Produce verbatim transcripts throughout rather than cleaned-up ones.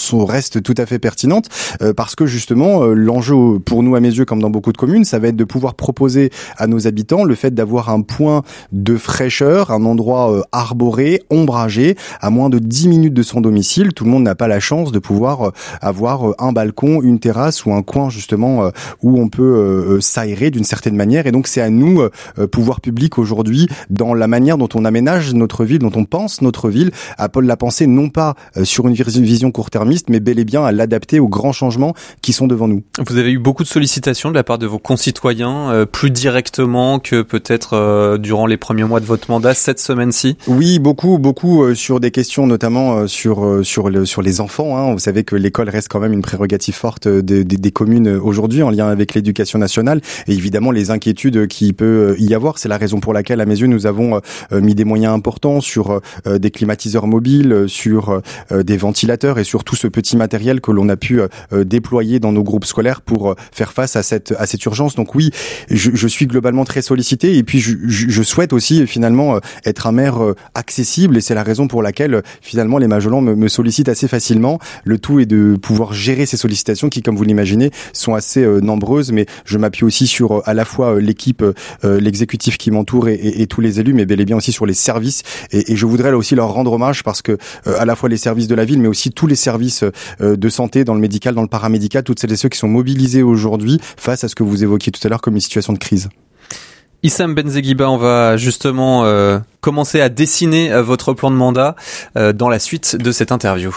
sont, restent tout à fait pertinentes euh, parce que justement, euh, l'enjeu pour nous à mes yeux, comme dans beaucoup de communes, ça va être de pouvoir proposer à nos habitants le fait d'avoir un point de fraîcheur, un endroit euh, arboré, ombragé, à moins de dix minutes de son domicile. Tout le monde n'a pas la chance de pouvoir euh, avoir euh, un balcon, une terrasse ou un coin justement euh, où on peut euh, s'aérer d'une certaine manière. Et donc c'est à nous, euh, pouvoir public aujourd'hui, dans la manière dont on aménage notre ville, dont on pense notre ville, à la penser non pas euh, sur une vision court-termiste, mais bel et bien à l'adapter aux grands changements qui sont devant nous. Vous avez eu beaucoup de sollicitations de la part de vos concitoyens, euh, plus directement que peut-être euh, durant les premiers mois de votre mandat, cette semaine-ci? Oui, beaucoup, beaucoup euh, sur des questions notamment euh, sur euh, sur le sur les enfants. Hein. Vous savez que l'école reste quand même une prérogative forte de, de, des communes aujourd'hui en lien avec l'éducation nationale, et évidemment les inquiétudes qui peut y avoir. C'est la raison pour laquelle, à mes yeux, nous avons euh, mis des moyens importants sur euh, des climatiseurs mobiles, sur euh, des ventilateurs et sur tout ce petit matériel que l'on a pu euh, déployer dans nos groupes scolaires pour euh, faire face à cette à cette urgence. Donc oui, je, je suis globalement très sollicité, et puis je, je, je souhaite aussi finalement euh, être un maire euh, accessible, et c'est la raison pour laquelle euh, finalement les Majolans me, me sollicitent assez facilement. Le tout est de pouvoir gérer ces sollicitations qui, comme vous l'imaginez, sont assez euh, nombreuses, mais je m'appuie aussi sur euh, à la fois euh, l'équipe, euh, l'exécutif qui m'entoure et, et, et tous les élus, mais bel et bien aussi sur les services, et, et je voudrais là aussi leur rendre hommage parce que euh, à la fois les services de la ville, mais aussi tous les services euh, de santé, dans le médical, dans le paramédical, toutes celles et ceux qui sont mobilisés aujourd'hui face à ce que vous évoquiez tout à l'heure comme une situation de crise. Issam Benzeguiba, on va justement euh, commencer à dessiner euh, votre plan de mandat euh, dans la suite de cette interview.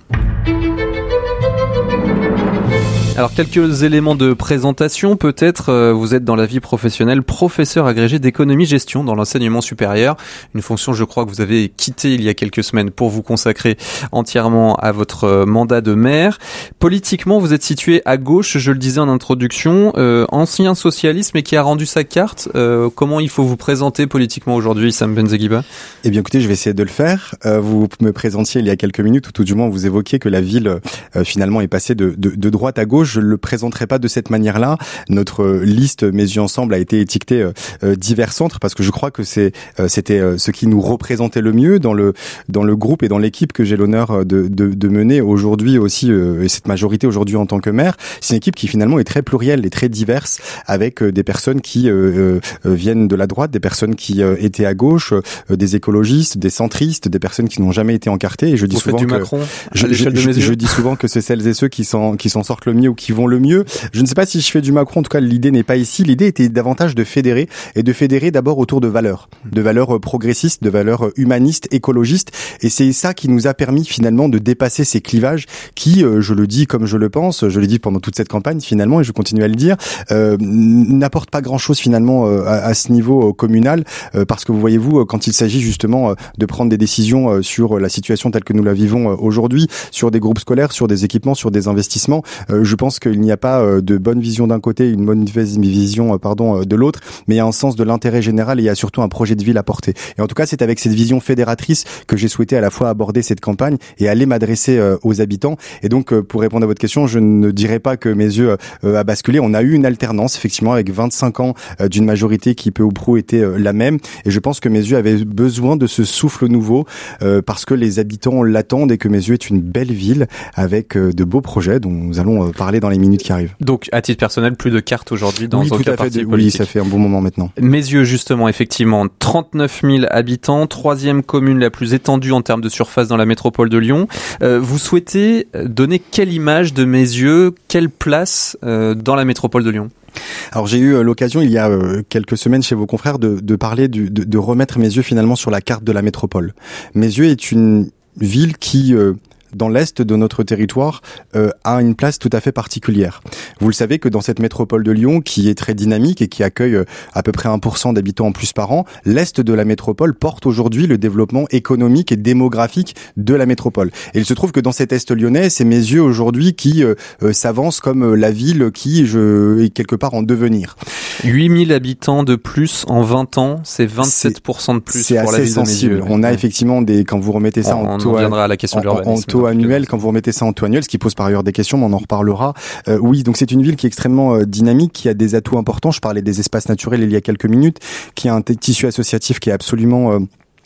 Alors, quelques éléments de présentation, peut-être. Euh, vous êtes dans la vie professionnelle professeur agrégé d'économie-gestion dans l'enseignement supérieur. Une fonction, je crois, que vous avez quittée il y a quelques semaines pour vous consacrer entièrement à votre euh, mandat de maire. Politiquement, vous êtes situé à gauche, je le disais en introduction, euh, ancien socialiste, mais qui a rendu sa carte. Euh, comment il faut vous présenter politiquement aujourd'hui, Issam Benzeguiba? Eh bien, écoutez, je vais essayer de le faire. Euh, vous me présentiez il y a quelques minutes, ou tout du moins vous évoquiez que la ville, euh, finalement, est passée de, de, de droite à gauche. Je ne le présenterai pas de cette manière-là. Notre liste Mes yeux ensemble a été étiquetée euh, divers centres parce que je crois que c'est euh, c'était euh, ce qui nous représentait le mieux dans le dans le groupe et dans l'équipe que j'ai l'honneur de de, de mener aujourd'hui aussi, euh, et cette majorité aujourd'hui en tant que maire. C'est une équipe qui finalement est très plurielle et très diverse, avec euh, des personnes qui euh, euh, viennent de la droite, des personnes qui euh, étaient à gauche, euh, des écologistes, des centristes, des personnes qui n'ont jamais été encartées. Et je dis Vous souvent faites du que Macron je, je, je, je dis souvent que c'est celles et ceux qui s'en qui s'en sortent le mieux ou qui vont le mieux. Je ne sais pas si je fais du Macron, en tout cas l'idée n'est pas ici. L'idée était davantage de fédérer, et de fédérer d'abord autour de valeurs, de valeurs progressistes, de valeurs humanistes, écologistes, et c'est ça qui nous a permis finalement de dépasser ces clivages qui, euh, je le dis comme je le pense, je l'ai dit pendant toute cette campagne finalement, et je continue à le dire, euh, n'apportent pas grand-chose finalement euh, à, à ce niveau euh, communal, euh, parce que vous voyez-vous, euh, quand il s'agit justement euh, de prendre des décisions euh, sur la situation telle que nous la vivons euh, aujourd'hui, sur des groupes scolaires, sur des équipements, sur des investissements, euh, je pense qu'il n'y a pas euh, de bonne vision d'un côté, une bonne vision euh, pardon euh, de l'autre, mais il y a un sens de l'intérêt général, et il y a surtout un projet de ville à porter. Et en tout cas, c'est avec cette vision fédératrice que j'ai souhaité à la fois aborder cette campagne et aller m'adresser euh, aux habitants. Et donc, euh, pour répondre à votre question, je ne dirais pas que mes yeux euh, a basculé. On a eu une alternance, effectivement, avec vingt-cinq ans euh, d'une majorité qui peu ou prou était euh, la même. Et je pense que mes yeux avaient besoin de ce souffle nouveau euh, parce que les habitants l'attendent, et que mes yeux est une belle ville avec euh, de beaux projets dont nous allons euh, parler dans les minutes qui arrivent. Donc, à titre personnel, plus de cartes aujourd'hui dans oui, aucun tout à parti fait, politique. Oui, ça fait un bon moment maintenant. Mes yeux, justement, effectivement, trente-neuf mille habitants, troisième commune la plus étendue en termes de surface dans la métropole de Lyon. Euh, vous souhaitez donner quelle image de Mes yeux, quelle place euh, dans la métropole de Lyon? Alors j'ai eu l'occasion il y a quelques semaines chez vos confrères de, de parler du, de, de remettre Mes yeux finalement sur la carte de la métropole. Mes yeux est une ville qui euh, dans l'est de notre territoire euh, a une place tout à fait particulière. Vous le savez que dans cette métropole de Lyon, qui est très dynamique et qui accueille euh, à peu près un pour cent d'habitants en plus par an, l'est de la métropole porte aujourd'hui le développement économique et démographique de la métropole. Et il se trouve que dans cet est lyonnais, c'est Mes yeux aujourd'hui qui euh, euh, s'avance comme euh, la ville qui je, est quelque part en devenir. huit mille habitants de plus en vingt ans, c'est vingt-sept pour cent de plus c'est pour la ville de Mes yeux. On a effectivement des, quand vous remettez ça on, en on taux, en viendra à la question de l'urbanisme. Annuel, quand vous remettez ça en taux annuel, ce qui pose par ailleurs des questions, mais on en reparlera. Euh, oui, donc c'est une ville qui est extrêmement euh, dynamique, qui a des atouts importants. Je parlais des espaces naturels il y a quelques minutes, qui a un t- tissu associatif qui est absolument euh,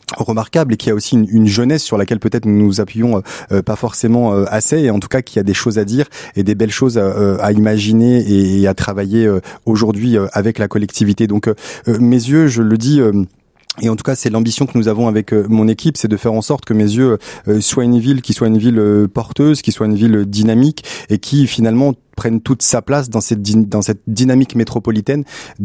remarquable et qui a aussi une, une jeunesse sur laquelle peut-être nous nous appuyons euh, pas forcément euh, assez, et en tout cas qui a des choses à dire et des belles choses à, à imaginer et, et à travailler euh, aujourd'hui euh, avec la collectivité. Donc euh, Meyzieux, je le dis, euh, et en tout cas, c'est l'ambition que nous avons avec euh, mon équipe, c'est de faire en sorte que Meyzieux euh, soit une ville qui soit une ville euh, porteuse, qui soit une ville dynamique et qui finalement prenne toute sa place dans cette dy- dans cette dynamique métropolitaine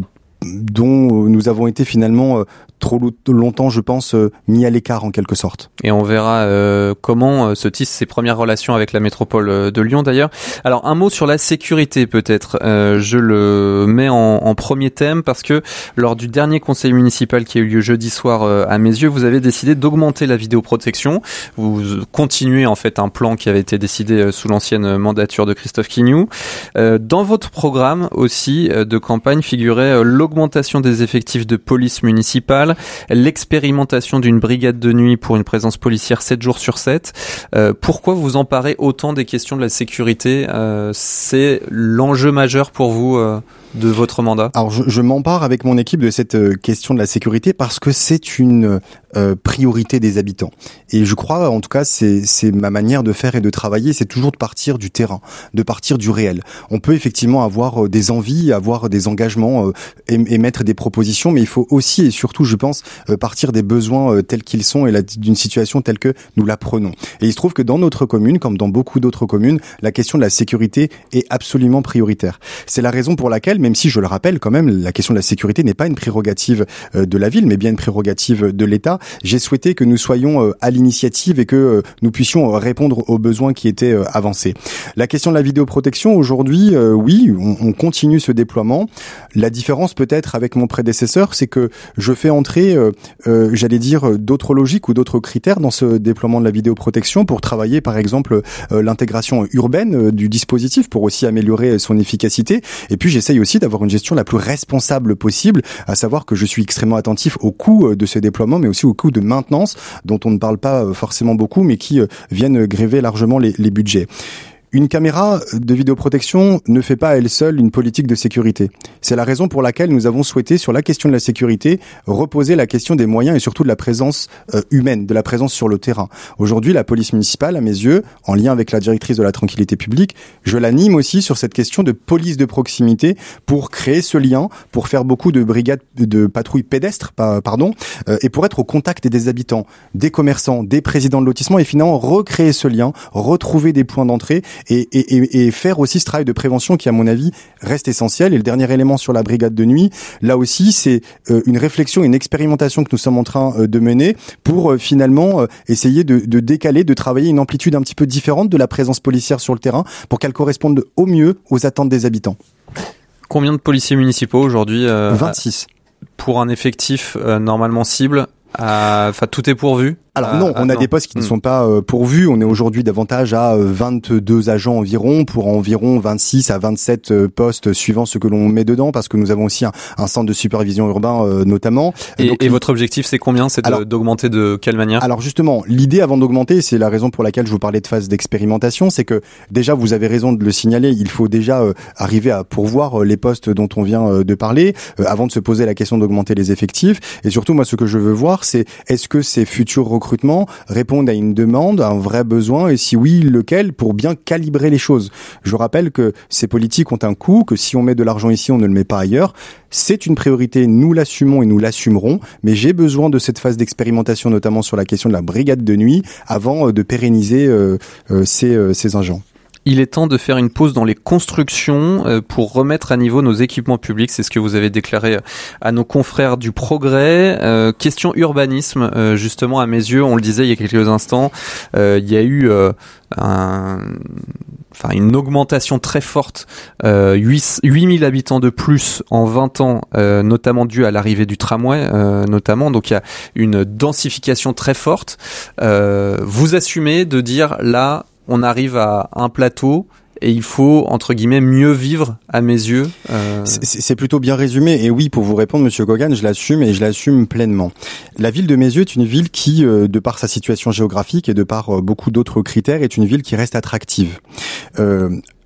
dont nous avons été finalement euh, trop longtemps, je pense, euh, mis à l'écart en quelque sorte. Et on verra euh, comment euh, se tissent ses premières relations avec la métropole euh, de Lyon d'ailleurs. Alors un mot sur la sécurité peut-être. Euh, je le mets en, en premier thème parce que lors du dernier conseil municipal qui a eu lieu jeudi soir euh, à Meyzieux, vous avez décidé d'augmenter la vidéoprotection. Vous continuez en fait un plan qui avait été décidé euh, sous l'ancienne mandature de Christophe Quignou. Euh, dans votre programme aussi euh, de campagne figurait euh, l'augmentation des effectifs de police municipale, l'expérimentation d'une brigade de nuit pour une présence policière sept jours sur sept. Euh, pourquoi vous emparez autant des questions de la sécurité ? euh, C'est l'enjeu majeur pour vous euh, de votre mandat ? Alors je, je m'empare avec mon équipe de cette euh, question de la sécurité parce que c'est une euh, priorité des habitants. Et je crois, en tout cas, c'est, c'est ma manière de faire et de travailler, c'est toujours de partir du terrain, de partir du réel. On peut effectivement avoir euh, des envies, avoir des engagements, euh, émettre des propositions, mais il faut aussi et surtout, je pense, euh, partir des besoins euh, tels qu'ils sont et la, d'une situation telle que nous la prenons. Et il se trouve que dans notre commune, comme dans beaucoup d'autres communes, la question de la sécurité est absolument prioritaire. C'est la raison pour laquelle, même si je le rappelle quand même, la question de la sécurité n'est pas une prérogative euh, de la ville, mais bien une prérogative de l'État, j'ai souhaité que nous soyons euh, à l'initiative et que euh, nous puissions euh, répondre aux besoins qui étaient euh, avancés. La question de la vidéoprotection, aujourd'hui, euh, oui, on, on continue ce déploiement. La différence peut-être avec mon prédécesseur, c'est que je fais entrer, euh, euh, j'allais dire, d'autres logiques ou d'autres critères dans ce déploiement de la vidéoprotection pour travailler, par exemple, euh, l'intégration urbaine euh, du dispositif pour aussi améliorer son efficacité. Et puis, j'essaye aussi d'avoir une gestion la plus responsable possible, à savoir que je suis extrêmement attentif au coût de ces déploiements, mais aussi au coût de maintenance, dont on ne parle pas forcément beaucoup, mais qui viennent gréver largement les, les budgets. Une caméra de vidéoprotection ne fait pas à elle seule une politique de sécurité. C'est la raison pour laquelle nous avons souhaité, sur la question de la sécurité, reposer la question des moyens et surtout de la présence euh, humaine, de la présence sur le terrain. Aujourd'hui, la police municipale, à mes yeux, en lien avec la directrice de la tranquillité publique, je l'anime aussi sur cette question de police de proximité pour créer ce lien, pour faire beaucoup de brigades de patrouilles pédestres, pardon, euh, et pour être au contact des habitants, des commerçants, des présidents de lotissement et finalement recréer ce lien, retrouver des points d'entrée Et, et, et faire aussi ce travail de prévention qui, à mon avis, reste essentiel. Et le dernier élément sur la brigade de nuit, là aussi, c'est euh, une réflexion, une expérimentation que nous sommes en train euh, de mener pour euh, finalement euh, essayer de, de décaler, de travailler une amplitude un petit peu différente de la présence policière sur le terrain pour qu'elle corresponde au mieux aux attentes des habitants. Combien de policiers municipaux aujourd'hui euh, vingt-six. Pour un effectif euh, normalement cible. Enfin, tout est pourvu. Alors non, on a des postes qui ne sont pas euh, pourvus. On est aujourd'hui davantage à euh, vingt-deux agents environ pour environ vingt-six à vingt-sept euh, postes suivant ce que l'on met dedans, parce que nous avons aussi un, un centre de supervision urbain euh, notamment. Et, Donc, et votre objectif, c'est combien ? C'est de, alors, d'augmenter de quelle manière ? Alors justement, l'idée avant d'augmenter, c'est la raison pour laquelle je vous parlais de phase d'expérimentation, c'est que déjà, vous avez raison de le signaler, il faut déjà euh, arriver à pourvoir euh, les postes dont on vient euh, de parler, euh, avant de se poser la question d'augmenter les effectifs. Et surtout, moi, ce que je veux voir, c'est est-ce que ces futurs recrutements répondent à une demande, à un vrai besoin, et si oui, lequel, pour bien calibrer les choses. Je rappelle que ces politiques ont un coût, que si on met de l'argent ici, on ne le met pas ailleurs. C'est une priorité, nous l'assumons et nous l'assumerons, mais j'ai besoin de cette phase d'expérimentation, notamment sur la question de la brigade de nuit, avant de pérenniser euh, euh, ces, euh, ces agents. Il est temps de faire une pause dans les constructions pour remettre à niveau nos équipements publics. C'est ce que vous avez déclaré à nos confrères du Progrès. Euh, question urbanisme, euh, justement, à mes yeux, on le disait il y a quelques instants, euh, il y a eu euh, un... Enfin, une augmentation très forte, euh, huit mille habitants de plus en vingt ans, euh, notamment dû à l'arrivée du tramway, euh, notamment. Donc il y a une densification très forte. Euh, vous assumez de dire là, on arrive à un plateau et il faut, entre guillemets, mieux vivre à mes yeux. Euh... C'est, c'est plutôt bien résumé. Et oui, pour vous répondre, Monsieur Kogan, je l'assume et je l'assume pleinement. La ville de Meyzieux est une ville qui, euh, de par sa situation géographique et de par euh, beaucoup d'autres critères, est une ville qui reste attractive. Euh,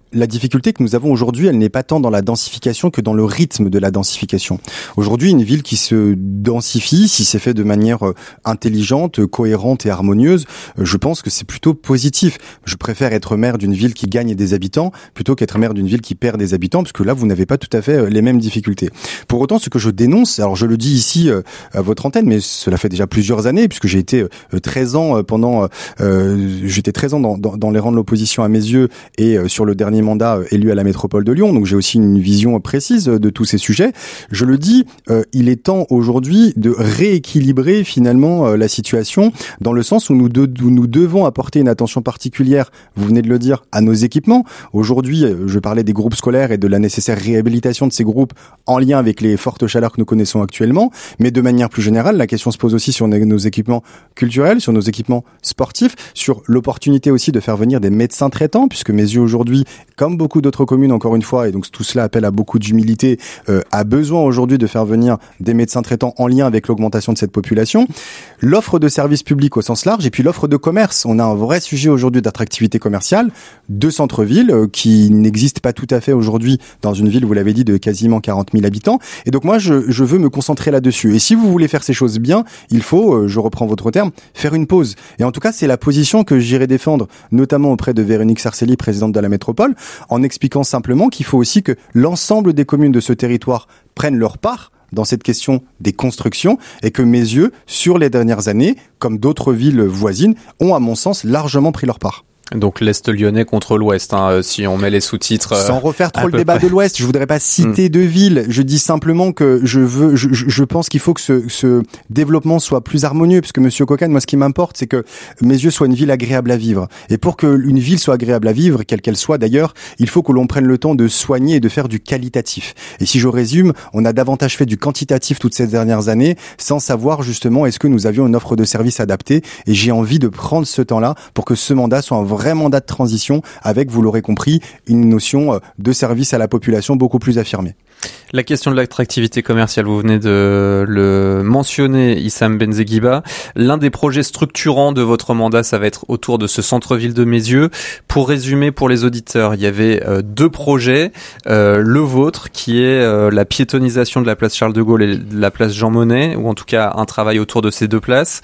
la difficulté que nous avons aujourd'hui, elle n'est pas tant dans la densification que dans le rythme de la densification. Aujourd'hui, une ville qui se densifie, si c'est fait de manière intelligente, cohérente et harmonieuse, je pense que c'est plutôt positif. Je préfère être maire d'une ville qui gagne des habitants plutôt qu'être maire d'une ville qui perd des habitants, parce que là, vous n'avez pas tout à fait les mêmes difficultés. Pour autant, ce que je dénonce, alors je le dis ici à votre antenne, mais cela fait déjà plusieurs années, puisque j'ai été treize ans pendant, euh, j'étais treize ans dans, dans, dans les rangs de l'opposition à mes yeux, et sur le dernier mandat élu à la métropole de Lyon, donc j'ai aussi une vision précise de tous ces sujets. Je le dis, euh, il est temps aujourd'hui de rééquilibrer finalement euh, la situation, dans le sens où nous, de, où nous devons apporter une attention particulière, vous venez de le dire, à nos équipements. Aujourd'hui, je parlais des groupes scolaires et de la nécessaire réhabilitation de ces groupes en lien avec les fortes chaleurs que nous connaissons actuellement, mais de manière plus générale, la question se pose aussi sur nos équipements culturels, sur nos équipements sportifs, sur l'opportunité aussi de faire venir des médecins traitants, puisque mes yeux aujourd'hui, comme beaucoup d'autres communes encore une fois, et donc tout cela appelle à beaucoup d'humilité, euh, a besoin aujourd'hui de faire venir des médecins traitants en lien avec l'augmentation de cette population. L'offre de services publics au sens large et puis l'offre de commerce. On a un vrai sujet aujourd'hui d'attractivité commerciale, de centre-ville euh, qui n'existe pas tout à fait aujourd'hui dans une ville, vous l'avez dit, de quasiment quarante mille habitants. Et donc moi, je, je veux me concentrer là-dessus. Et si vous voulez faire ces choses bien, il faut, euh, je reprends votre terme, faire une pause. Et en tout cas, c'est la position que j'irai défendre, notamment auprès de Véronique Sarcelli, présidente de la métropole, en expliquant simplement qu'il faut aussi que l'ensemble des communes de ce territoire prennent leur part dans cette question des constructions et que mes yeux, sur les dernières années, comme d'autres villes voisines, ont à mon sens largement pris leur part. Donc l'Est lyonnais contre l'Ouest, hein, si on met les sous-titres. Euh, Sans refaire trop le débat près. de l'Ouest, je voudrais pas citer mmh. de villes. Je dis simplement que je veux, je, je pense qu'il faut que ce, ce développement soit plus harmonieux, parce que Monsieur Cocan, moi, ce qui m'importe, c'est que mes yeux soient une ville agréable à vivre. Et pour que une ville soit agréable à vivre, quelle qu'elle soit d'ailleurs, il faut que l'on prenne le temps de soigner et de faire du qualitatif. Et si je résume, on a davantage fait du quantitatif toutes ces dernières années, sans savoir justement est-ce que nous avions une offre de service adaptée. Et j'ai envie de prendre ce temps-là pour que ce mandat soit un vrai mandat de transition avec, vous l'aurez compris, une notion de service à la population beaucoup plus affirmée. La question de l'attractivité commerciale, vous venez de le mentionner, Issam Benzeguiba. L'un des projets structurants de votre mandat, ça va être autour de ce centre-ville de mes yeux. Pour résumer pour les auditeurs, il y avait euh, deux projets. Euh, le vôtre, qui est euh, la piétonisation de la place Charles de Gaulle et de la place Jean Monnet, ou en tout cas un travail autour de ces deux places.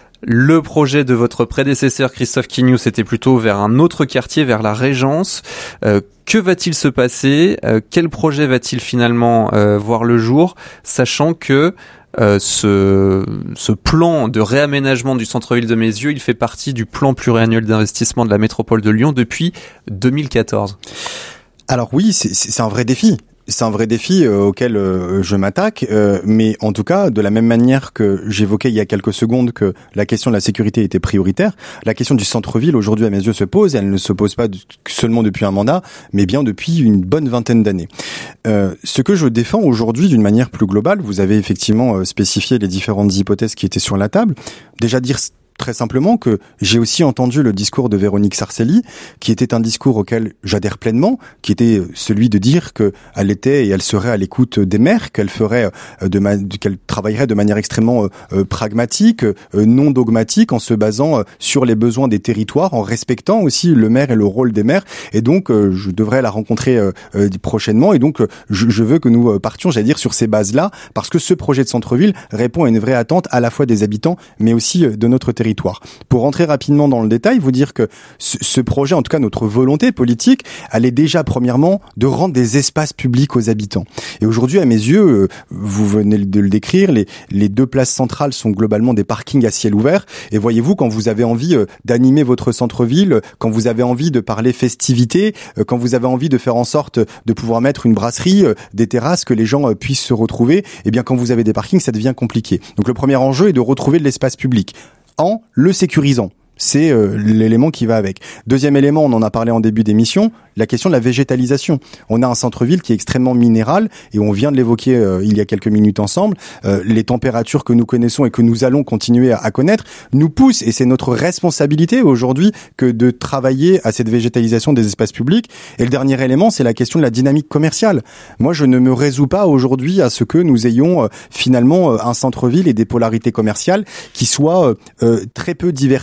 Le projet de votre prédécesseur Christophe Quignou, c'était plutôt vers un autre quartier, vers la Régence. Euh, que va-t-il se passer ? euh, Quel projet va-t-il finalement euh, voir le jour, sachant que euh, ce, ce plan de réaménagement du centre-ville de mes yeux, il fait partie du plan pluriannuel d'investissement de la métropole de Lyon depuis deux mille quatorze. Alors oui, c'est, c'est un vrai défi. C'est un vrai défi euh, auquel euh, je m'attaque, euh, mais en tout cas, de la même manière que j'évoquais il y a quelques secondes que la question de la sécurité était prioritaire, la question du centre-ville aujourd'hui à mes yeux se pose, et elle ne se pose pas seulement depuis un mandat, mais bien depuis une bonne vingtaine d'années. Euh, ce que je défends aujourd'hui d'une manière plus globale, vous avez effectivement spécifié les différentes hypothèses qui étaient sur la table, déjà dire très simplement que j'ai aussi entendu le discours de Véronique Sarcelli, qui était un discours auquel j'adhère pleinement, qui était celui de dire qu'elle était et elle serait à l'écoute des maires, qu'elle ferait de ma... qu'elle travaillerait de manière extrêmement euh, pragmatique, euh, non dogmatique, en se basant euh, sur les besoins des territoires, en respectant aussi le maire et le rôle des maires. Et donc, euh, je devrais la rencontrer euh, euh, prochainement. Et donc, euh, je, je veux que nous partions, j'allais dire, sur ces bases-là, parce que ce projet de centre-ville répond à une vraie attente à la fois des habitants, mais aussi de notre territoire. Pour rentrer rapidement dans le détail, vous dire que ce, ce projet, en tout cas notre volonté politique, elle est déjà premièrement de rendre des espaces publics aux habitants. Et aujourd'hui, à mes yeux, vous venez de le décrire, les, les deux places centrales sont globalement des parkings à ciel ouvert. Et voyez-vous, quand vous avez envie d'animer votre centre-ville, quand vous avez envie de parler festivités, quand vous avez envie de faire en sorte de pouvoir mettre une brasserie, des terrasses, que les gens puissent se retrouver, eh bien quand vous avez des parkings, ça devient compliqué. Donc le premier enjeu est de retrouver de l'espace public en le sécurisant. C'est euh, l'élément qui va avec. Deuxième élément, on en a parlé en début d'émission, la question de la végétalisation. On a un centre-ville qui est extrêmement minéral et on vient de l'évoquer euh, il y a quelques minutes ensemble. Euh, les températures que nous connaissons et que nous allons continuer à, à connaître nous poussent, et c'est notre responsabilité aujourd'hui que de travailler à cette végétalisation des espaces publics. Et le dernier élément, c'est la question de la dynamique commerciale. Moi, je ne me résous pas aujourd'hui à ce que nous ayons euh, finalement euh, un centre-ville et des polarités commerciales qui soient euh, euh, très peu diversifiées,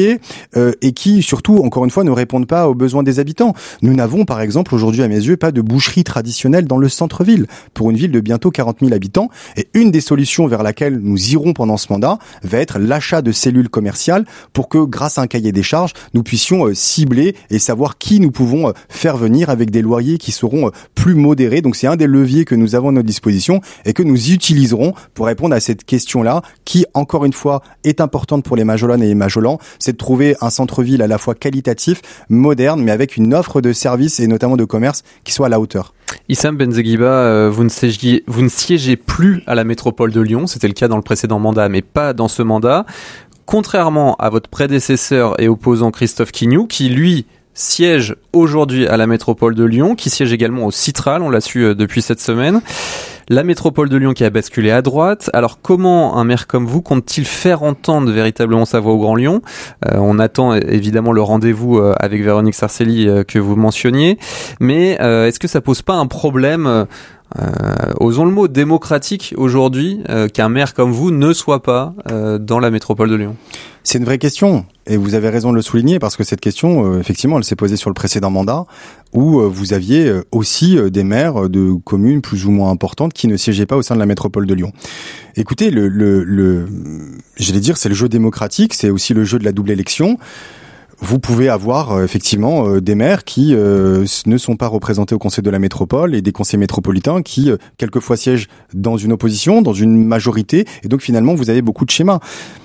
compliquées euh, et qui, surtout, encore une fois, ne répondent pas aux besoins des habitants. Nous n'avons, par exemple, aujourd'hui, à mes yeux, pas de boucherie traditionnelle dans le centre-ville, pour une ville de bientôt quarante mille habitants. Et une des solutions vers laquelle nous irons pendant ce mandat va être l'achat de cellules commerciales pour que, grâce à un cahier des charges, nous puissions euh, cibler et savoir qui nous pouvons euh, faire venir avec des loyers qui seront euh, plus modérés. Donc c'est un des leviers que nous avons à notre disposition et que nous utiliserons pour répondre à cette question-là qui, encore une fois, est importante pour les Majolannes et les Majolans, c'est de trouver un centre-ville à la fois qualitatif, moderne, mais avec une offre de services et notamment de commerce qui soit à la hauteur. Issam Benzeguiba, euh, vous, ne siégez, vous ne siégez plus à la métropole de Lyon, c'était le cas dans le précédent mandat, mais pas dans ce mandat. Contrairement à votre prédécesseur et opposant Christophe Quignou, qui lui siège aujourd'hui à la métropole de Lyon, qui siège également au Citral, on l'a su euh, depuis cette semaine. La métropole de Lyon qui a basculé à droite. Alors comment un maire comme vous compte-t-il faire entendre véritablement sa voix au Grand Lyon ? euh, On attend évidemment le rendez-vous euh, avec Véronique Sarcelli euh, que vous mentionniez, mais euh, est-ce que ça pose pas un problème euh, Euh, osons le mot, démocratique aujourd'hui, euh, qu'un maire comme vous ne soit pas euh, dans la métropole de Lyon ? C'est une vraie question, et vous avez raison de le souligner, parce que cette question, euh, effectivement, elle s'est posée sur le précédent mandat, où euh, vous aviez euh, aussi euh, des maires de communes plus ou moins importantes qui ne siégeaient pas au sein de la métropole de Lyon. Écoutez, le, le, le, j'allais dire, c'est le jeu démocratique, c'est aussi le jeu de la double élection. Vous pouvez avoir euh, effectivement euh, des maires qui euh, ne sont pas représentés au conseil de la métropole et des conseillers métropolitains qui euh, quelquefois siègent dans une opposition, dans une majorité, et donc finalement vous avez beaucoup de schémas.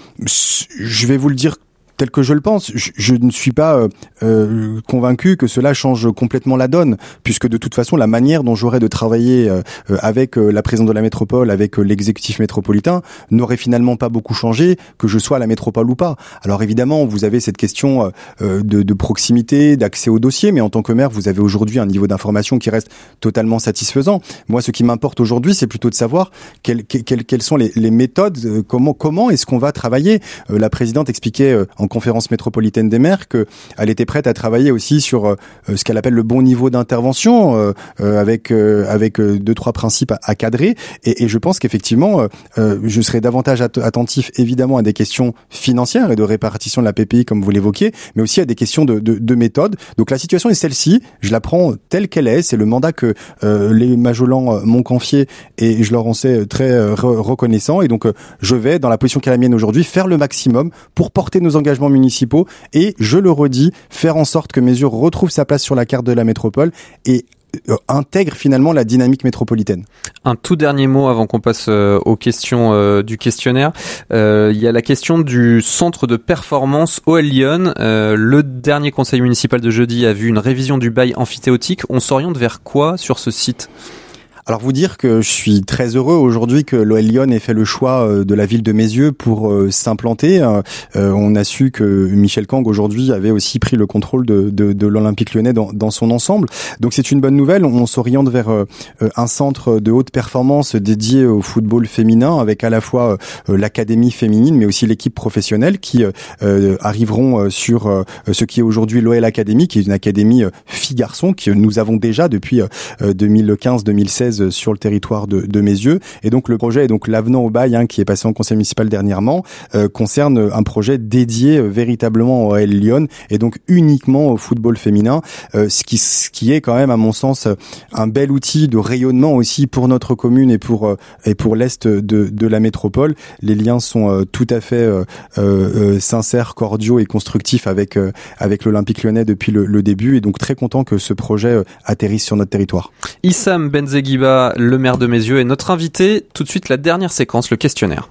Je vais vous le dire tel que je le pense, je, je ne suis pas euh, euh, convaincu que cela change complètement la donne, puisque de toute façon la manière dont j'aurais de travailler euh, avec euh, la présidente de la métropole, avec euh, l'exécutif métropolitain, n'aurait finalement pas beaucoup changé, que je sois à la métropole ou pas. Alors évidemment, vous avez cette question euh, de, de proximité, d'accès au dossier, mais en tant que maire, vous avez aujourd'hui un niveau d'information qui reste totalement satisfaisant. Moi, ce qui m'importe aujourd'hui, c'est plutôt de savoir quelles, quelles, quelles sont les, les méthodes, euh, comment, comment est-ce qu'on va travailler. Euh, la présidente expliquait euh, en conférence métropolitaine des maires qu'elle était prête à travailler aussi sur euh, ce qu'elle appelle le bon niveau d'intervention euh, euh, avec euh, avec euh, deux trois principes à, à cadrer et, et je pense qu'effectivement euh, euh, je serai davantage at- attentif évidemment à des questions financières et de répartition de la P P I comme vous l'évoquiez, mais aussi à des questions de, de, de méthode. Donc la situation est celle-ci, je la prends telle qu'elle est, c'est le mandat que euh, les Majolans m'ont confié et je leur en sais très euh, re- reconnaissant et donc euh, je vais dans la position qui est la mienne aujourd'hui faire le maximum pour porter nos engagements municipaux et, je le redis, faire en sorte que Mesure retrouve sa place sur la carte de la métropole et euh, intègre finalement la dynamique métropolitaine. Un tout dernier mot avant qu'on passe euh, aux questions euh, du questionnaire. Euh, il y a la question du centre de performance O L Lyon. Euh, le dernier conseil municipal de jeudi a vu une révision du bail amphithéotique. On s'oriente vers quoi sur ce site ? Alors vous dire que je suis très heureux aujourd'hui que l'O L Lyon ait fait le choix de la ville de Meyzieux pour euh, s'implanter. Euh, on a su que Michel Kang aujourd'hui avait aussi pris le contrôle de, de, de l'Olympique Lyonnais dans, dans son ensemble. Donc c'est une bonne nouvelle. On s'oriente vers euh, un centre de haute performance dédié au football féminin avec à la fois euh, l'académie féminine mais aussi l'équipe professionnelle qui euh, arriveront sur euh, ce qui est aujourd'hui l'O L Academy, qui est une académie euh, filles-garçons que nous avons déjà depuis euh, deux mille quinze deux mille seize sur le territoire de, de Meyzieux. Et donc le projet, et donc l'avenant au bail hein, qui est passé en conseil municipal dernièrement, euh, concerne un projet dédié euh, véritablement au O L Lyon et donc uniquement au football féminin, euh, ce qui ce qui est quand même à mon sens un bel outil de rayonnement aussi pour notre commune et pour euh, et pour l'est de de la métropole. Les liens sont euh, tout à fait euh, euh, sincères, cordiaux et constructifs avec euh, avec l'Olympique Lyonnais depuis le, le début et donc très content que ce projet euh, atterrisse sur notre territoire. Issam Benzeguiba, le maire de Meyzieux, est notre invité. Tout de suite, la dernière séquence, le questionnaire.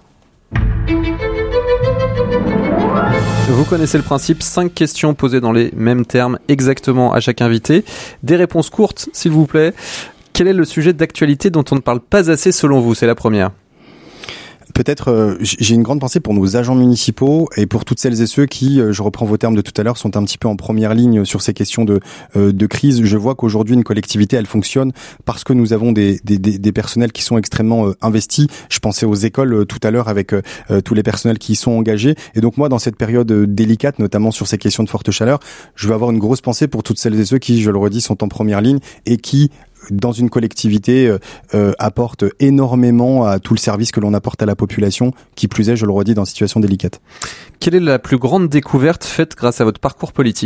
Vous connaissez le principe, cinq questions posées dans les mêmes termes exactement à chaque invité. Des réponses courtes, s'il vous plaît. Quel est le sujet d'actualité dont on ne parle pas assez selon vous ? C'est la première. Peut-être, euh, j'ai une grande pensée pour nos agents municipaux et pour toutes celles et ceux qui, euh, je reprends vos termes de tout à l'heure, sont un petit peu en première ligne sur ces questions de euh, de crise. Je vois qu'aujourd'hui une collectivité, elle fonctionne parce que nous avons des des des, des personnels qui sont extrêmement euh, investis. Je pensais aux écoles euh, tout à l'heure avec euh, tous les personnels qui y sont engagés. Et donc moi, dans cette période euh, délicate, notamment sur ces questions de forte chaleur, je veux avoir une grosse pensée pour toutes celles et ceux qui, je le redis, sont en première ligne et qui dans une collectivité, euh, euh, apporte énormément à tout le service que l'on apporte à la population, qui plus est, je le redis, dans une situation délicate. Quelle est la plus grande découverte faite grâce à votre parcours politique ?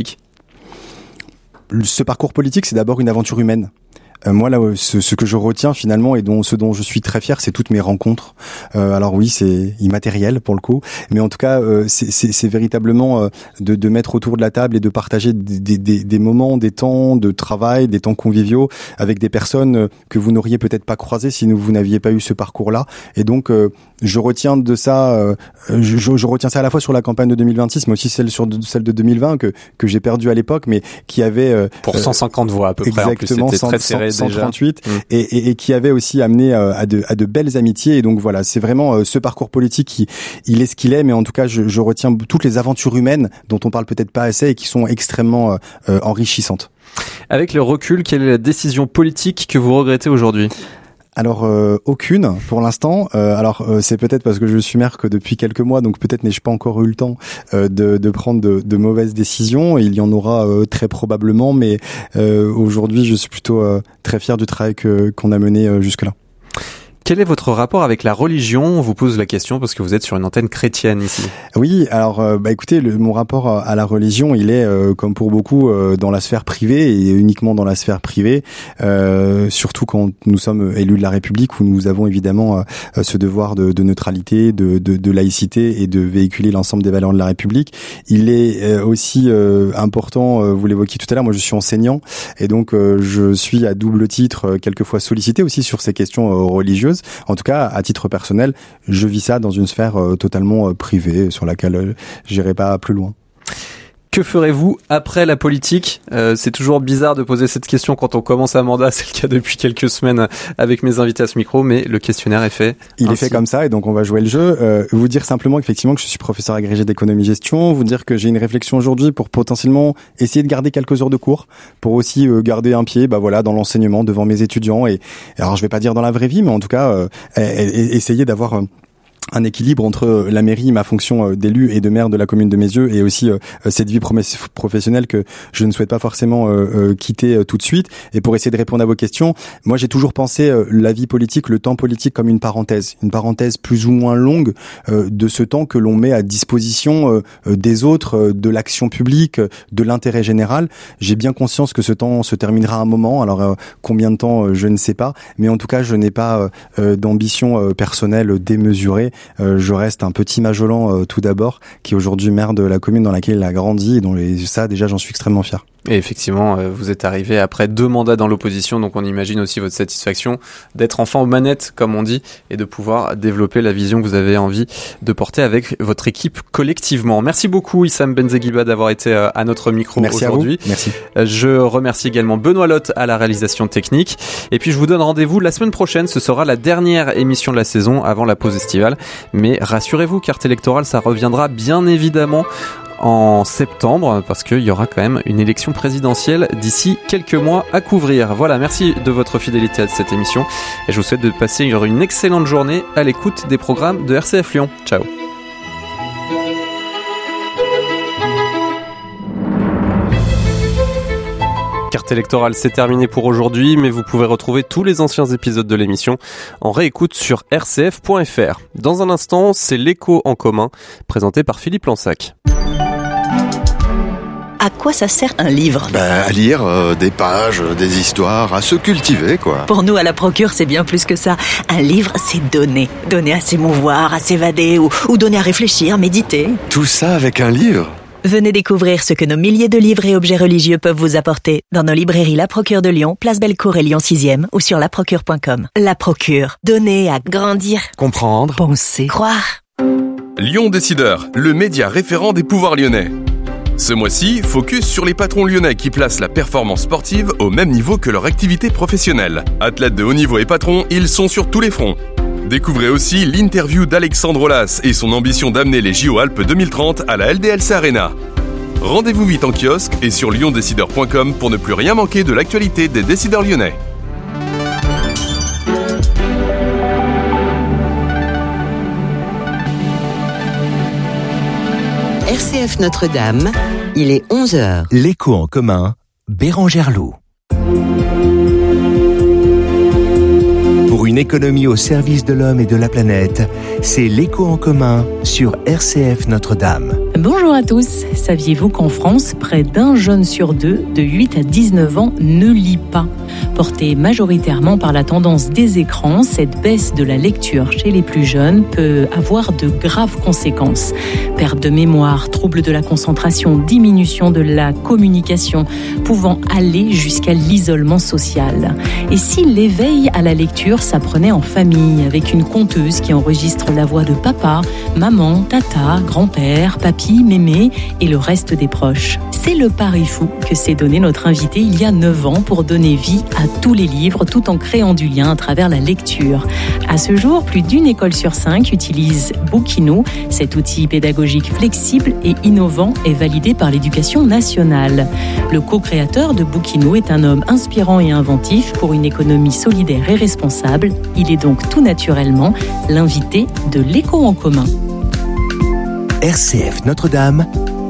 Ce parcours politique, c'est d'abord une aventure humaine. Euh, moi, là, ce, ce que je retiens finalement et dont ce dont je suis très fier, c'est toutes mes rencontres. Euh, alors oui, c'est immatériel pour le coup, mais en tout cas, euh, c'est, c'est, c'est véritablement euh, de, de mettre autour de la table et de partager des, des, des moments, des temps de travail, des temps conviviaux avec des personnes que vous n'auriez peut-être pas croisées si vous n'aviez pas eu ce parcours-là. Et donc, euh, je retiens de ça, euh, je, je retiens ça à la fois sur la campagne de deux mille vingt-six, mais aussi celle sur de, celle de deux mille vingt que que j'ai perdue à l'époque, mais qui avait euh, pour cent cinquante voix à peu près. Exactement, en plus, c'était très serré cent trente-huit déjà. Et, et, et qui avait aussi amené euh, à de à de belles amitiés. Et donc voilà, c'est vraiment euh, ce parcours politique qui il est ce qu'il est, mais en tout cas, je, je retiens toutes les aventures humaines dont on parle peut-être pas assez et qui sont extrêmement euh, euh, enrichissantes. Avec le recul, quelle est la décision politique que vous regrettez aujourd'hui ? Alors euh, aucune pour l'instant. Euh, alors euh, c'est peut-être parce que je suis maire que depuis quelques mois, donc peut-être n'ai-je pas encore eu le temps euh, de, de prendre de, de mauvaises décisions. Il y en aura euh, très probablement, mais euh, aujourd'hui je suis plutôt euh, très fier du travail que, qu'on a mené euh, jusque-là. Quel est votre rapport avec la religion ? On vous pose la question parce que vous êtes sur une antenne chrétienne ici. Oui, alors euh, bah écoutez, le, mon rapport à la religion, il est euh, comme pour beaucoup euh, dans la sphère privée et uniquement dans la sphère privée, euh, surtout quand nous sommes élus de la République où nous avons évidemment euh, ce devoir de, de neutralité, de, de, de laïcité et de véhiculer l'ensemble des valeurs de la République. Il est euh, aussi euh, important, euh, vous l'évoquiez tout à l'heure, moi je suis enseignant et donc euh, je suis à double titre euh, quelquefois sollicité aussi sur ces questions euh, religieuses. En tout cas, à titre personnel, je vis ça dans une sphère euh, totalement euh, privée, sur laquelle euh, j'irai pas plus loin. Que ferez-vous après la politique ? euh, C'est toujours bizarre de poser cette question quand on commence un mandat, c'est le cas depuis quelques semaines avec mes invités à ce micro, mais le questionnaire est fait. Il ainsi. est fait comme ça et donc on va jouer le jeu. Euh, vous dire simplement effectivement que je suis professeur agrégé d'économie-gestion, vous dire que j'ai une réflexion aujourd'hui pour potentiellement essayer de garder quelques heures de cours, pour aussi euh, garder un pied bah voilà, dans l'enseignement devant mes étudiants. Et alors je vais pas dire dans la vraie vie, mais en tout cas euh, essayer d'avoir... Euh, un équilibre entre la mairie, ma fonction d'élu et de maire de la commune de Meyzieux et aussi euh, cette vie professionnelle que je ne souhaite pas forcément euh, euh, quitter euh, tout de suite. Et pour essayer de répondre à vos questions, moi j'ai toujours pensé euh, la vie politique, le temps politique comme une parenthèse, une parenthèse plus ou moins longue euh, de ce temps que l'on met à disposition euh, des autres, euh, de l'action publique, euh, de l'intérêt général. J'ai bien conscience que ce temps se terminera à un moment, alors euh, combien de temps, euh, je ne sais pas, mais en tout cas je n'ai pas euh, d'ambition euh, personnelle démesurée. Euh, je reste un petit Majolan euh, tout d'abord, qui est aujourd'hui maire de la commune dans laquelle il a grandi, et dont et ça déjà j'en suis extrêmement fier. Et effectivement, vous êtes arrivé après deux mandats dans l'opposition, donc on imagine aussi votre satisfaction d'être enfin aux manettes, comme on dit, et de pouvoir développer la vision que vous avez envie de porter avec votre équipe collectivement. Merci beaucoup Issam Benzeguiba d'avoir été à notre micro Merci aujourd'hui. Merci à vous. Merci. Je remercie également Benoît Lotte à la réalisation technique. Et puis je vous donne rendez-vous la semaine prochaine, ce sera la dernière émission de la saison avant la pause estivale. Mais rassurez-vous, carte électorale, ça reviendra bien évidemment en septembre, parce qu'il y aura quand même une élection présidentielle d'ici quelques mois à couvrir. Voilà, merci de votre fidélité à cette émission et je vous souhaite de passer une excellente journée à l'écoute des programmes de R C F Lyon. Ciao. Carte électorale, c'est terminé pour aujourd'hui, mais vous pouvez retrouver tous les anciens épisodes de l'émission en réécoute sur r c f point f r. Dans un instant, c'est l'écho en commun, présenté par Philippe Lansac. À quoi ça sert un livre ? Ben, à lire euh, des pages, des histoires, à se cultiver, quoi. Pour nous, à la Procure, c'est bien plus que ça. Un livre, c'est donner. Donner à s'émouvoir, à s'évader, ou, ou donner à réfléchir, méditer. Tout ça avec un livre ? Venez découvrir ce que nos milliers de livres et objets religieux peuvent vous apporter dans nos librairies La Procure de Lyon, Place Bellecour et Lyon sixième, ou sur la procure point com. La Procure. Donner à grandir. Comprendre. Penser. Croire. Lyon Décideur, le média référent des pouvoirs lyonnais. Ce mois-ci, focus sur les patrons lyonnais qui placent la performance sportive au même niveau que leur activité professionnelle. Athlètes de haut niveau et patrons, ils sont sur tous les fronts. Découvrez aussi l'interview d'Alexandre Olas et son ambition d'amener les J O Alpes deux mille trente à la L D L C Arena. Rendez-vous vite en kiosque et sur lyon décideur point com pour ne plus rien manquer de l'actualité des décideurs lyonnais. R C F Notre-Dame, il est onze heures. L'écho en commun, Bérangère Loup. Pour une économie au service de l'homme et de la planète, c'est l'écho en commun sur R C F Notre-Dame. Bonjour à tous. Saviez-vous qu'en France, près d'un jeune sur deux de huit à dix-neuf ans ne lit pas ? Portée majoritairement par la tendance des écrans, cette baisse de la lecture chez les plus jeunes peut avoir de graves conséquences. Perte de mémoire, troubles de la concentration, diminution de la communication, pouvant aller jusqu'à l'isolement social. Et si l'éveil à la lecture s'apprenait en famille, avec une conteuse qui enregistre la voix de papa, maman, tata, grand-père, papy, mémé et le reste des proches. C'est le pari fou que s'est donné notre invité il y a neuf ans pour donner vie à tous les livres tout en créant du lien à travers la lecture. À ce jour, plus d'une école sur cinq utilise Bookino. Cet outil pédagogique flexible et innovant est validé par l'éducation nationale. Le co-créateur de Bookino est un homme inspirant et inventif pour une économie solidaire et responsable. Il est donc tout naturellement l'invité de l'écho en commun. R C F Notre-Dame,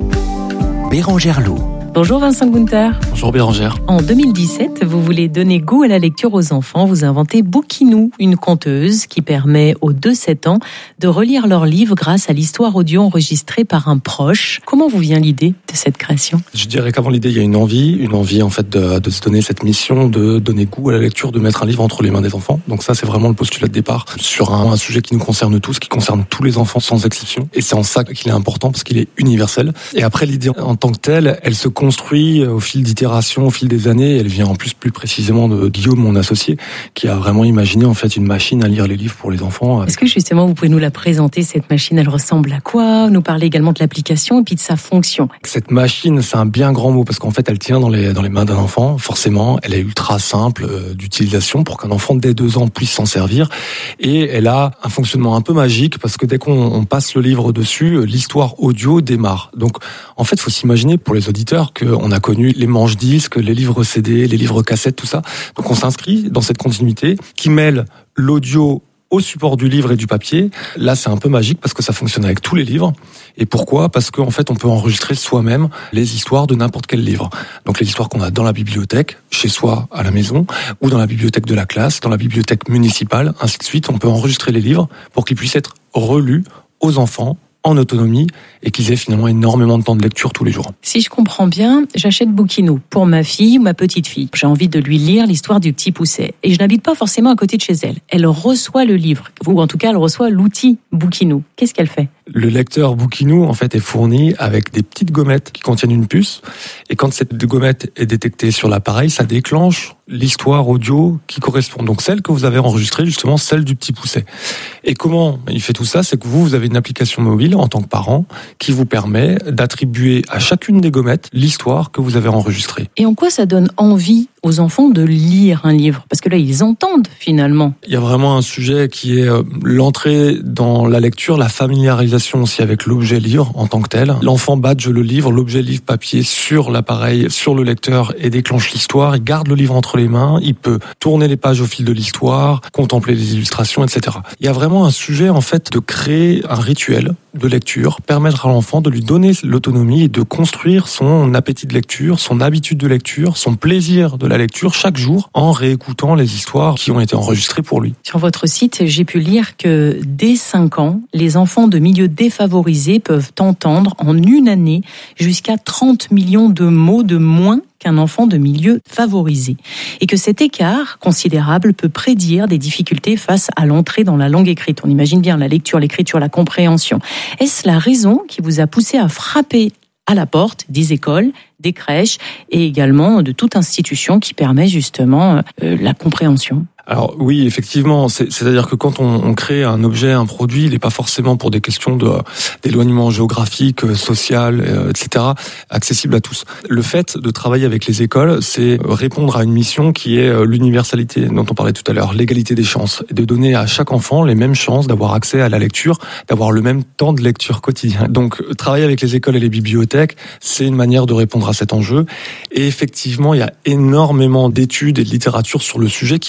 Bérangère Loup. Bonjour Vincent Gunther. Bonjour Bérangère. En deux mille dix-sept, vous voulez donner goût à la lecture aux enfants. Vous inventez Bookino, une conteuse qui permet aux deux à sept ans de relire leurs livres grâce à l'histoire audio enregistrée par un proche. Comment vous vient l'idée de cette création ? Je dirais qu'avant l'idée, il y a une envie, une envie en fait de, de se donner cette mission, de donner goût à la lecture, de mettre un livre entre les mains des enfants. Donc ça, c'est vraiment le postulat de départ sur un, un sujet qui nous concerne tous, qui concerne tous les enfants sans exception. Et c'est en ça qu'il est important parce qu'il est universel. Et après, l'idée en tant que telle, elle se construit au fil d'itérations, au fil des années. Elle vient en plus plus précisément de Guillaume, mon associé, qui a vraiment imaginé en fait une machine à lire les livres pour les enfants. Est-ce que justement vous pouvez nous la présenter, cette machine? Elle ressemble à quoi? Nous parler également de l'application et puis de sa fonction. Cette machine, c'est un bien grand mot parce qu'en fait, elle tient dans les dans les mains d'un enfant. Forcément, elle est ultra simple euh, d'utilisation pour qu'un enfant dès deux ans puisse s'en servir. Et elle a un fonctionnement un peu magique parce que dès qu'on on passe le livre dessus, l'histoire audio démarre. Donc, en fait, il faut s'imaginer pour les auditeurs qu'on a connu les manches-disques, les livres C D, les livres cassettes, tout ça. Donc on s'inscrit dans cette continuité qui mêle l'audio au support du livre et du papier. Là, c'est un peu magique parce que ça fonctionne avec tous les livres. Et pourquoi ? Parce qu'en fait, on peut enregistrer soi-même les histoires de n'importe quel livre. Donc les histoires qu'on a dans la bibliothèque, chez soi, à la maison, ou dans la bibliothèque de la classe, dans la bibliothèque municipale, ainsi de suite. On peut enregistrer les livres pour qu'ils puissent être relus aux enfants en autonomie et qu'ils aient finalement énormément de temps de lecture tous les jours. Si je comprends bien, j'achète Bookino pour ma fille ou ma petite fille. J'ai envie de lui lire l'histoire du petit Pousset. Et je n'habite pas forcément à côté de chez elle. Elle reçoit le livre, ou en tout cas elle reçoit l'outil Bookino. Qu'est-ce qu'elle fait ? Le lecteur Bookino, en fait, est fourni avec des petites gommettes qui contiennent une puce. Et quand cette gommette est détectée sur l'appareil, ça déclenche l'histoire audio qui correspond. Donc celle que vous avez enregistrée, justement, celle du petit Pousset. Et comment il fait tout ça ? C'est que vous, vous avez une application mobile en tant que parent qui vous permet d'attribuer à chacune des gommettes l'histoire que vous avez enregistrée. Et en quoi ça donne envie aux enfants de lire un livre ? Parce que là, ils entendent finalement. Il y a vraiment un sujet qui est l'entrée dans la lecture, la familiarisation aussi avec l'objet livre en tant que tel. L'enfant badge le livre, l'objet livre papier sur l'appareil, sur le lecteur et déclenche l'histoire. Il garde le livre entre les mains, il peut tourner les pages au fil de l'histoire, contempler les illustrations, et cetera. Il y a vraiment un sujet en fait de créer un rituel de lecture, permettre à l'enfant de lui donner l'autonomie et de construire son appétit de lecture, son habitude de lecture, son plaisir de la lecture chaque jour en réécoutant les histoires qui ont été enregistrées pour lui. Sur votre site, j'ai pu lire que dès cinq ans, les enfants de milieux défavorisés peuvent entendre en une année jusqu'à trente millions de mots de moins qu'un enfant de milieu favorisé. Et que cet écart considérable peut prédire des difficultés face à l'entrée dans la langue écrite. On imagine bien la lecture, l'écriture, la compréhension. Est-ce la raison qui vous a poussé à frapper à la porte des écoles, des crèches et également de toute institution qui permet justement euh, la compréhension ? Alors oui, effectivement, c'est, c'est-à-dire que quand on, on crée un objet, un produit, il n'est pas forcément pour des questions de, d'éloignement géographique, social, euh, et cetera, accessible à tous. Le fait de travailler avec les écoles, c'est répondre à une mission qui est l'universalité dont on parlait tout à l'heure, l'égalité des chances, et de donner à chaque enfant les mêmes chances d'avoir accès à la lecture, d'avoir le même temps de lecture quotidien. Donc travailler avec les écoles et les bibliothèques, c'est une manière de répondre à cet enjeu. Et effectivement, il y a énormément d'études et de littérature sur le sujet qui montrent que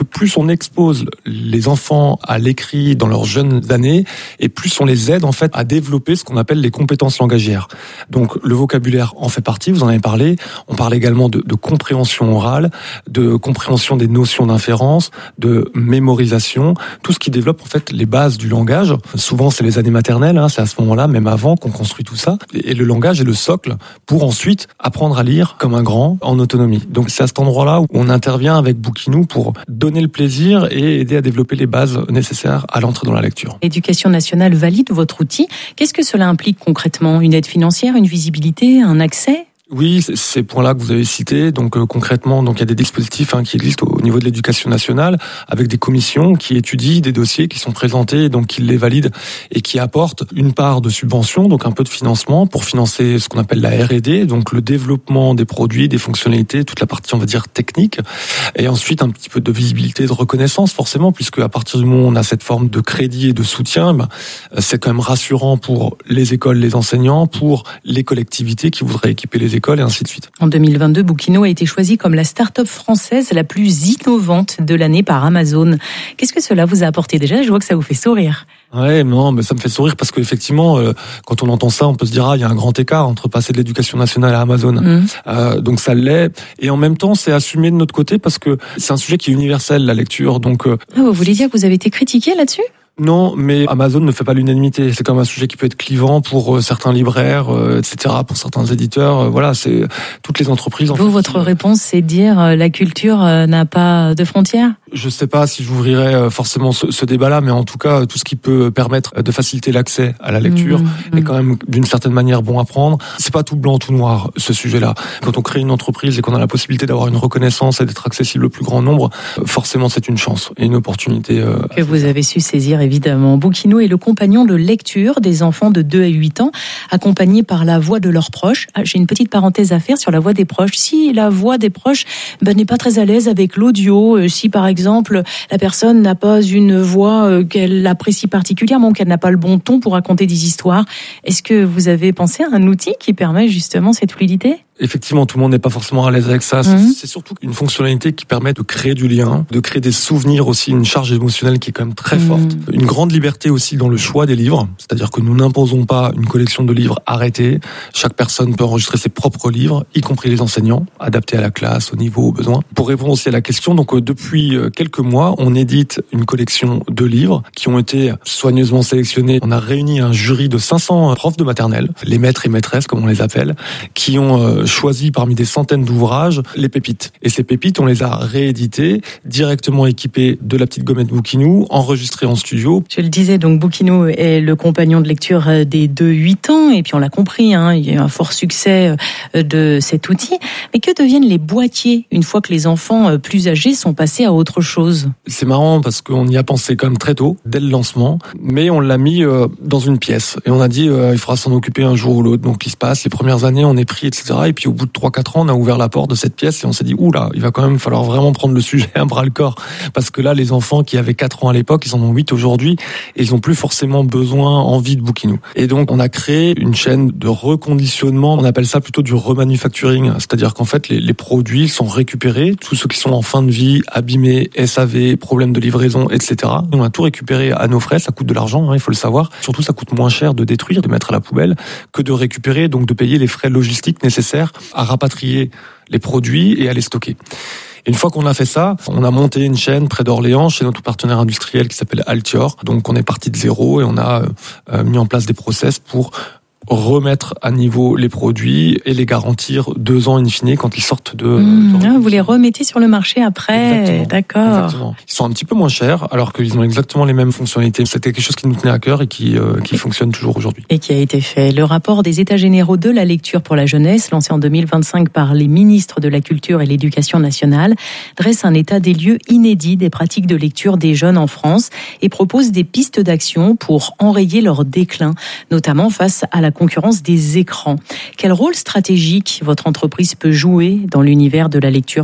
que plus on expose les enfants à l'écrit dans leurs jeunes années, et plus on les aide en fait à développer ce qu'on appelle les compétences langagières. Donc le vocabulaire en fait partie, vous en avez parlé. On parle également de, de compréhension orale, de compréhension des notions d'inférence, de mémorisation, tout ce qui développe en fait les bases du langage. Souvent c'est les années maternelles, hein, c'est à ce moment-là, même avant, qu'on construit tout ça. Et le langage est le socle pour ensuite apprendre à lire comme un grand en autonomie. Donc c'est à cet endroit-là où on intervient avec Bookinou pour donner le plaisir et aider à développer les bases nécessaires à l'entrée dans la lecture. L'éducation nationale valide votre outil. Qu'est-ce que cela implique concrètement ? Une aide financière, une visibilité, un accès ? Oui, c'est ces points-là que vous avez cités. Donc euh, concrètement, donc il y a des dispositifs hein, qui existent au niveau de l'éducation nationale, avec des commissions qui étudient des dossiers qui sont présentés, donc qui les valident et qui apportent une part de subvention, donc un peu de financement pour financer ce qu'on appelle la R et D, donc le développement des produits, des fonctionnalités, toute la partie on va dire technique, et ensuite un petit peu de visibilité, de reconnaissance forcément, puisque à partir du moment où on a cette forme de crédit et de soutien, ben, c'est quand même rassurant pour les écoles, les enseignants, pour les collectivités qui voudraient équiper les écoles, et ainsi de suite. En deux mille vingt-deux, Bookinou a été choisi comme la start-up française la plus innovante de l'année par Amazon. Qu'est-ce que cela vous a apporté déjà ? Je vois que ça vous fait sourire. Ouais, non, mais ça me fait sourire parce qu'effectivement, euh, quand on entend ça, on peut se dire ah, il y a un grand écart entre passer de l'éducation nationale à Amazon. Mmh. Euh, donc ça l'est, et en même temps, c'est assumé de notre côté parce que c'est un sujet qui est universel, la lecture. Donc, euh, ah, vous voulez dire que vous avez été critiqué là-dessus ? Non, mais Amazon ne fait pas l'unanimité. C'est comme un sujet qui peut être clivant pour certains libraires, euh, et cetera, pour certains éditeurs. Voilà, c'est toutes les entreprises. En Vous, fait, votre qui... réponse, c'est de dire euh, la culture euh, n'a pas de frontières ? Je sais pas si j'ouvrirai forcément ce, ce débat-là, mais en tout cas, tout ce qui peut permettre de faciliter l'accès à la lecture mmh, est quand même d'une certaine manière bon à prendre. C'est pas tout blanc, tout noir, ce sujet-là. Quand on crée une entreprise et qu'on a la possibilité d'avoir une reconnaissance et d'être accessible au plus grand nombre, forcément c'est une chance et une opportunité. Euh, que vous avez su saisir, évidemment. Bookinou est le compagnon de lecture des enfants de deux à huit ans, accompagnés par la voix de leurs proches. Ah, j'ai une petite parenthèse à faire sur la voix des proches. Si la voix des proches ben, n'est pas très à l'aise avec l'audio, euh, si par exemple exemple, la personne n'a pas une voix euh, qu'elle apprécie particulièrement, qu'elle n'a pas le bon ton pour raconter des histoires, est-ce que vous avez pensé à un outil qui permet justement cette fluidité ? Effectivement, tout le monde n'est pas forcément à l'aise avec ça. Mmh. C'est surtout une fonctionnalité qui permet de créer du lien, de créer des souvenirs aussi, une charge émotionnelle qui est quand même très mmh. forte. Une grande liberté aussi dans le choix des livres, c'est-à-dire que nous n'imposons pas une collection de livres arrêtée. Chaque personne peut enregistrer ses propres livres, y compris les enseignants, adaptés à la classe, au niveau, aux besoins. Pour répondre aussi à la question, donc depuis quelques mois, on édite une collection de livres qui ont été soigneusement sélectionnés. On a réuni un jury de cinq cents profs de maternelle, les maîtres et maîtresses comme on les appelle, qui ont choisi parmi des centaines d'ouvrages les pépites. Et ces pépites, on les a rééditées, directement équipées de la petite gommette Bookinou, enregistrées en studio. Je le disais, donc Bookinou est le compagnon de lecture des deux à huit ans, et puis on l'a compris, hein, il y a eu un fort succès de cet outil. Mais que deviennent les boîtiers une fois que les enfants plus âgés sont passés à autre chose ? C'est marrant parce qu'on y a pensé quand même très tôt, dès le lancement, mais on l'a mis dans une pièce. Et on a dit, euh, il faudra s'en occuper un jour ou l'autre. Donc il se passe, les premières années, on est pris, et cetera. Et puis au bout de trois quatre ans, on a ouvert la porte de cette pièce et on s'est dit, oula, il va quand même falloir vraiment prendre le sujet à bras le corps. Parce que là, les enfants qui avaient quatre ans à l'époque, ils en ont huit aujourd'hui et ils ont plus forcément besoin, envie de Bookinou. Et donc, on a créé une chaîne de reconditionnement. On appelle ça plutôt du remanufacturing. C'est-à-dire qu'en fait, les, les produits sont récupérés, tous ceux qui sont en fin de vie, abîmés, S A V, problèmes de livraison, et cetera. On a tout récupéré à nos frais. Ça coûte de l'argent, hein, il faut le savoir. Surtout, ça coûte moins cher de détruire, de mettre à la poubelle, que de récupérer, donc de payer les frais logistiques nécessaires à rapatrier les produits et à les stocker. Et une fois qu'on a fait ça, on a monté une chaîne près d'Orléans chez notre partenaire industriel qui s'appelle Altior. Donc on est parti de zéro et on a euh, mis en place des process pour remettre à niveau les produits et les garantir deux ans in fine quand ils sortent de... Mmh, de... Vous les remettez sur le marché après. Exactement. D'accord. Exactement. Ils sont un petit peu moins chers alors qu'ils ont exactement les mêmes fonctionnalités. C'était quelque chose qui nous tenait à cœur et qui, euh, qui fonctionne toujours aujourd'hui. Et qui a été fait. Le rapport des États généraux de la lecture pour la jeunesse, lancé en deux mille vingt-cinq par les ministres de la Culture et l'Éducation nationale, dresse un état des lieux inédit des pratiques de lecture des jeunes en France et propose des pistes d'action pour enrayer leur déclin, notamment face à la concurrence des écrans. Quel rôle stratégique votre entreprise peut jouer dans l'univers de la lecture selon vous ?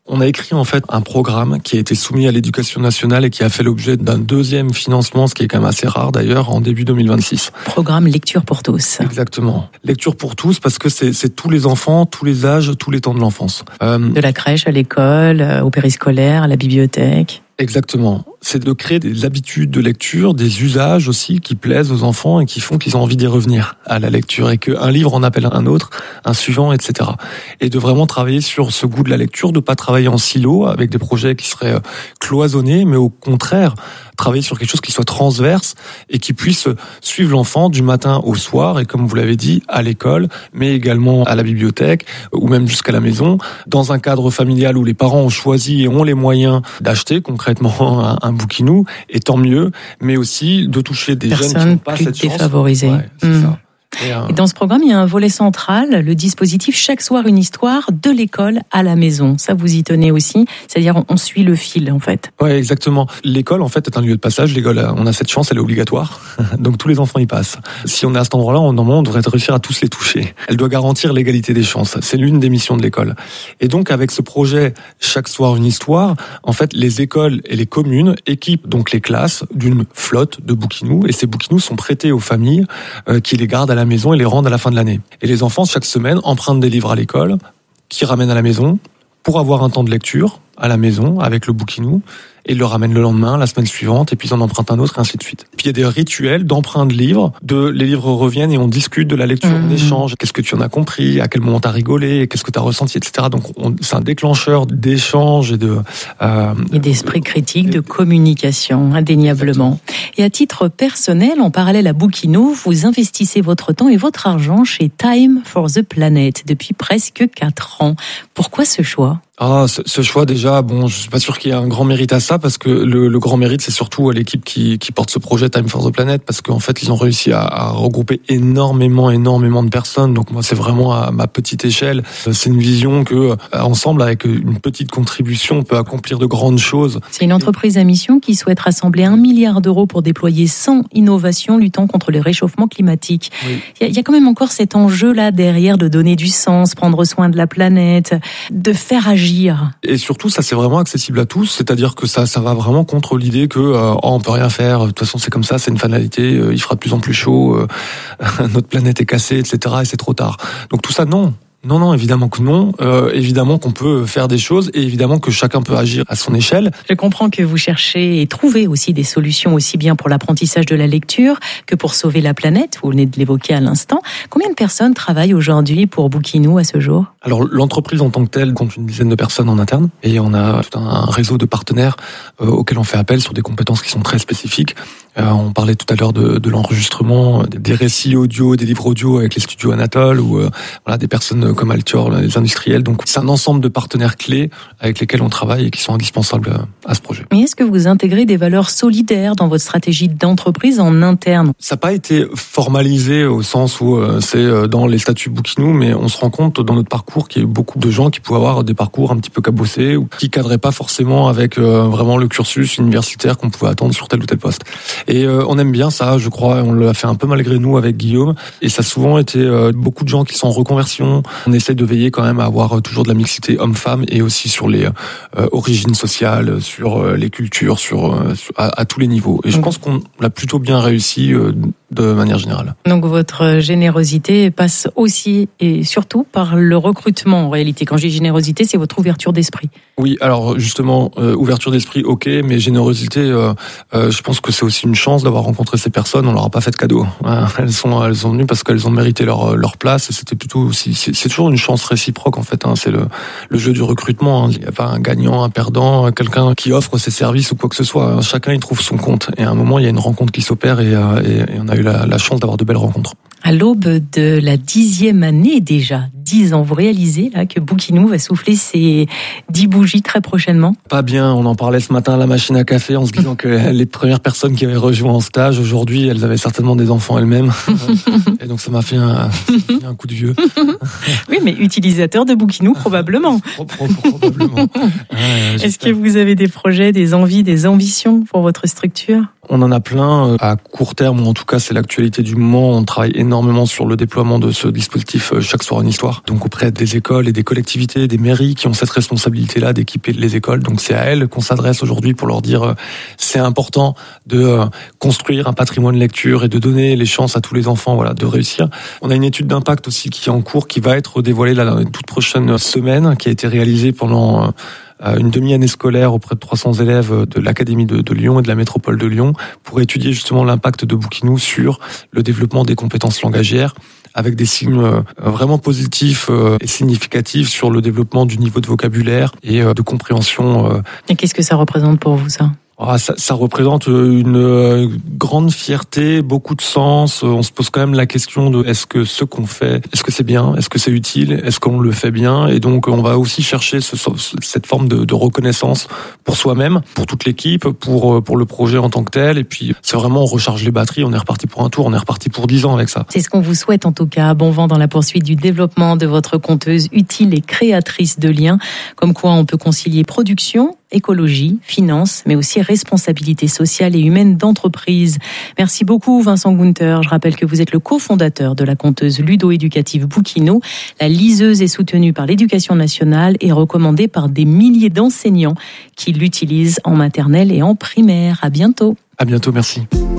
On a écrit en fait un programme qui a été soumis à l'éducation nationale et qui a fait l'objet d'un deuxième financement, ce qui est quand même assez rare d'ailleurs, en début deux mille vingt-six. Programme Lecture pour tous. Exactement. Lecture pour tous parce que c'est, c'est tous les enfants, tous les âges, tous les temps de l'enfance. Euh... De la crèche à l'école, au périscolaire, à la bibliothèque. Exactement. C'est de créer des habitudes de lecture, des usages aussi qui plaisent aux enfants et qui font qu'ils ont envie d'y revenir à la lecture et qu'un livre en appelle un autre, un suivant, et cetera. Et de vraiment travailler sur ce goût de la lecture, de pas travailler en silo avec des projets qui seraient cloisonnés, mais au contraire, travailler sur quelque chose qui soit transverse et qui puisse suivre l'enfant du matin au soir et comme vous l'avez dit, à l'école, mais également à la bibliothèque ou même jusqu'à la maison, dans un cadre familial où les parents ont choisi et ont les moyens d'acheter concrètement un, un bouquinou, et tant mieux, mais aussi de toucher des Personnes jeunes qui n'ont pas plus cette chance. défavorisées. Ouais, c'est mmh. ça. Et, euh... et dans ce programme, il y a un volet central, le dispositif Chaque soir une histoire de l'école à la maison. Ça, vous y tenez aussi, c'est-à-dire on, on suit le fil en fait. Oui, exactement. L'école en fait est un lieu de passage. L'école, on a cette chance, elle est obligatoire, donc tous les enfants y passent. Si on est à cet endroit-là, on, normalement, on devrait réussir à tous les toucher. Elle doit garantir l'égalité des chances. C'est l'une des missions de l'école. Et donc avec ce projet Chaque soir une histoire, en fait, les écoles et les communes équipent donc les classes d'une flotte de bouquinous, et ces bouquinous sont prêtés aux familles euh, qui les gardent à la maison et les rendent à la fin de l'année. Et les enfants, chaque semaine, empruntent des livres à l'école, qui ramènent à la maison, pour avoir un temps de lecture à la maison, avec le bouquinou, et le ramènent le lendemain, la semaine suivante, et puis ils en empruntent un autre, et ainsi de suite. Puis il y a des rituels d'emprunt de livres, de, les livres reviennent et on discute de la lecture, mmh. on échange, qu'est-ce que tu en as compris, à quel moment t'as rigolé, qu'est-ce que t'as ressenti, et cetera. Donc on, c'est un déclencheur d'échange et de... Euh, et d'esprit critique, de communication, indéniablement. Et à titre personnel, en parallèle à Bouquinou, vous investissez votre temps et votre argent chez Time for the Planet depuis presque quatre ans. Pourquoi ce choix ? Ah, ce, ce choix déjà, bon, je suis pas sûr qu'il y ait un grand mérite à ça, parce que le, le grand mérite, c'est surtout à l'équipe qui, qui porte ce projet Time for the Planet, parce qu'en fait, ils ont réussi à, à regrouper énormément, énormément de personnes. Donc moi, c'est vraiment à ma petite échelle. C'est une vision que, ensemble, avec une petite contribution, on peut accomplir de grandes choses. C'est une entreprise à mission qui souhaite rassembler un milliard d'euros pour déployer cent innovations luttant contre le réchauffement climatique. Oui. Il y a, il y a quand même encore cet enjeu-là derrière de donner du sens, prendre soin de la planète, de faire agir. Et surtout, ça c'est vraiment accessible à tous, c'est-à-dire que ça, ça va vraiment contre l'idée que euh, oh, on peut rien faire. De toute façon, c'est comme ça, c'est une finalité. Euh, il fera de plus en plus chaud, euh, notre planète est cassée, et cetera. Et c'est trop tard. Donc tout ça, non. Non, non, évidemment que non. Euh, évidemment qu'on peut faire des choses et évidemment que chacun peut agir à son échelle. Je comprends que vous cherchez et trouvez aussi des solutions aussi bien pour l'apprentissage de la lecture que pour sauver la planète. Vous venez de l'évoquer à l'instant. Combien de personnes travaillent aujourd'hui pour Bouquinou à ce jour ? Alors, l'entreprise en tant que telle compte une dizaine de personnes en interne et on a tout un réseau de partenaires euh, auxquels on fait appel sur des compétences qui sont très spécifiques. Euh, on parlait tout à l'heure de, de l'enregistrement, des récits audio, des livres audio avec les studios Anatole ou euh, voilà, des personnes comme Altior, les industriels. Donc c'est un ensemble de partenaires clés avec lesquels on travaille et qui sont indispensables à ce projet. Mais est-ce que vous intégrez des valeurs solidaires dans votre stratégie d'entreprise en interne ? Ça n'a pas été formalisé au sens où euh, c'est dans les statuts Bouquinou, mais on se rend compte dans notre parcours qu'il y a beaucoup de gens qui pouvaient avoir des parcours un petit peu cabossés ou qui cadraient pas forcément avec euh, vraiment le cursus universitaire qu'on pouvait attendre sur tel ou tel poste. Et euh, on aime bien ça, je crois. On l'a fait un peu malgré nous avec Guillaume. Et ça a souvent été euh, beaucoup de gens qui sont en reconversion. On essaie de veiller quand même à avoir toujours de la mixité homme-femme et aussi sur les euh, origines sociales, sur euh, les cultures, sur, euh, sur à, à tous les niveaux. Et je pense qu'on l'a plutôt bien réussi euh, de manière générale. Donc votre générosité passe aussi et surtout par le recrutement en réalité. Quand je dis générosité, c'est votre ouverture d'esprit. Oui, alors justement, euh, ouverture d'esprit, ok, mais générosité, euh, euh, je pense que c'est aussi une chance d'avoir rencontré ces personnes. On leur a pas fait de cadeau. Hein. Elles sont, elles sont venues parce qu'elles ont mérité leur leur place. Et c'était plutôt aussi, c'est, c'est toujours une chance réciproque en fait. Hein. C'est le le jeu du recrutement. Hein. Il n'y a pas un gagnant, un perdant, quelqu'un qui offre ses services ou quoi que ce soit. Hein. Chacun y trouve son compte. Et à un moment, il y a une rencontre qui s'opère et, euh, et, et on a eu la, la chance d'avoir de belles rencontres. À l'aube de la dixième année déjà, dix ans, vous réalisez là que Bouquinou va souffler ses dix bougies très prochainement ? Pas bien, on en parlait ce matin à la machine à café en se disant que les premières personnes qui avaient rejoint en stage, aujourd'hui, elles avaient certainement des enfants elles-mêmes. Et donc ça m'a fait un, un coup de vieux. Oui, mais utilisateur de Bouquinou probablement. Probablement. Ouais, Est-ce que vous avez des projets, des envies, des ambitions pour votre structure ? On en a plein à court terme, ou en tout cas c'est l'actualité du moment. On travaille énormément sur le déploiement de ce dispositif Chaque soir une histoire. Donc auprès des écoles et des collectivités, des mairies qui ont cette responsabilité-là d'équiper les écoles. Donc c'est à elles qu'on s'adresse aujourd'hui pour leur dire c'est important de construire un patrimoine de lecture et de donner les chances à tous les enfants, voilà, de réussir. On a une étude d'impact aussi qui est en cours, qui va être dévoilée là dans les toutes prochaines semaines, qui a été réalisée pendant une demi-année scolaire auprès de trois cents élèves de l'Académie de, de Lyon et de la métropole de Lyon pour étudier justement l'impact de Bookinou sur le développement des compétences langagières, avec des signes vraiment positifs et significatifs sur le développement du niveau de vocabulaire et de compréhension. Et qu'est-ce que ça représente pour vous, ça ? Ah, ça, ça représente une euh, grande fierté, beaucoup de sens. On se pose quand même la question de est-ce que ce qu'on fait, est-ce que c'est bien, est-ce que c'est utile, est-ce qu'on le fait bien ? Et donc on va aussi chercher ce, cette forme de, de reconnaissance pour soi-même, pour toute l'équipe, pour pour le projet en tant que tel. Et puis c'est vraiment on recharge les batteries, on est reparti pour un tour, on est reparti pour dix ans avec ça. C'est ce qu'on vous souhaite en tout cas. Bon vent dans la poursuite du développement de votre conteuse utile et créatrice de liens. Comme quoi on peut concilier production, écologie, finance, mais aussi responsabilité sociale et humaine d'entreprise. Merci beaucoup Vincent Gunther. Je rappelle que vous êtes le cofondateur de la conteuse ludo-éducative Bookinou. La liseuse est soutenue par l'Éducation nationale et recommandée par des milliers d'enseignants qui l'utilisent en maternelle et en primaire. À bientôt. À bientôt, merci.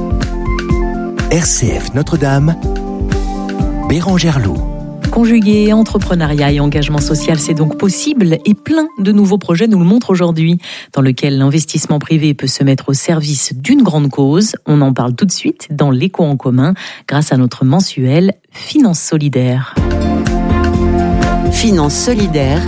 R C F Notre-Dame, Bérangère Loup. Conjuguer entrepreneuriat et engagement social, c'est donc possible et plein de nouveaux projets nous le montrent aujourd'hui, dans lequel l'investissement privé peut se mettre au service d'une grande cause. On en parle tout de suite dans l'Écho en commun grâce à notre mensuel Finance solidaire. Finance solidaire,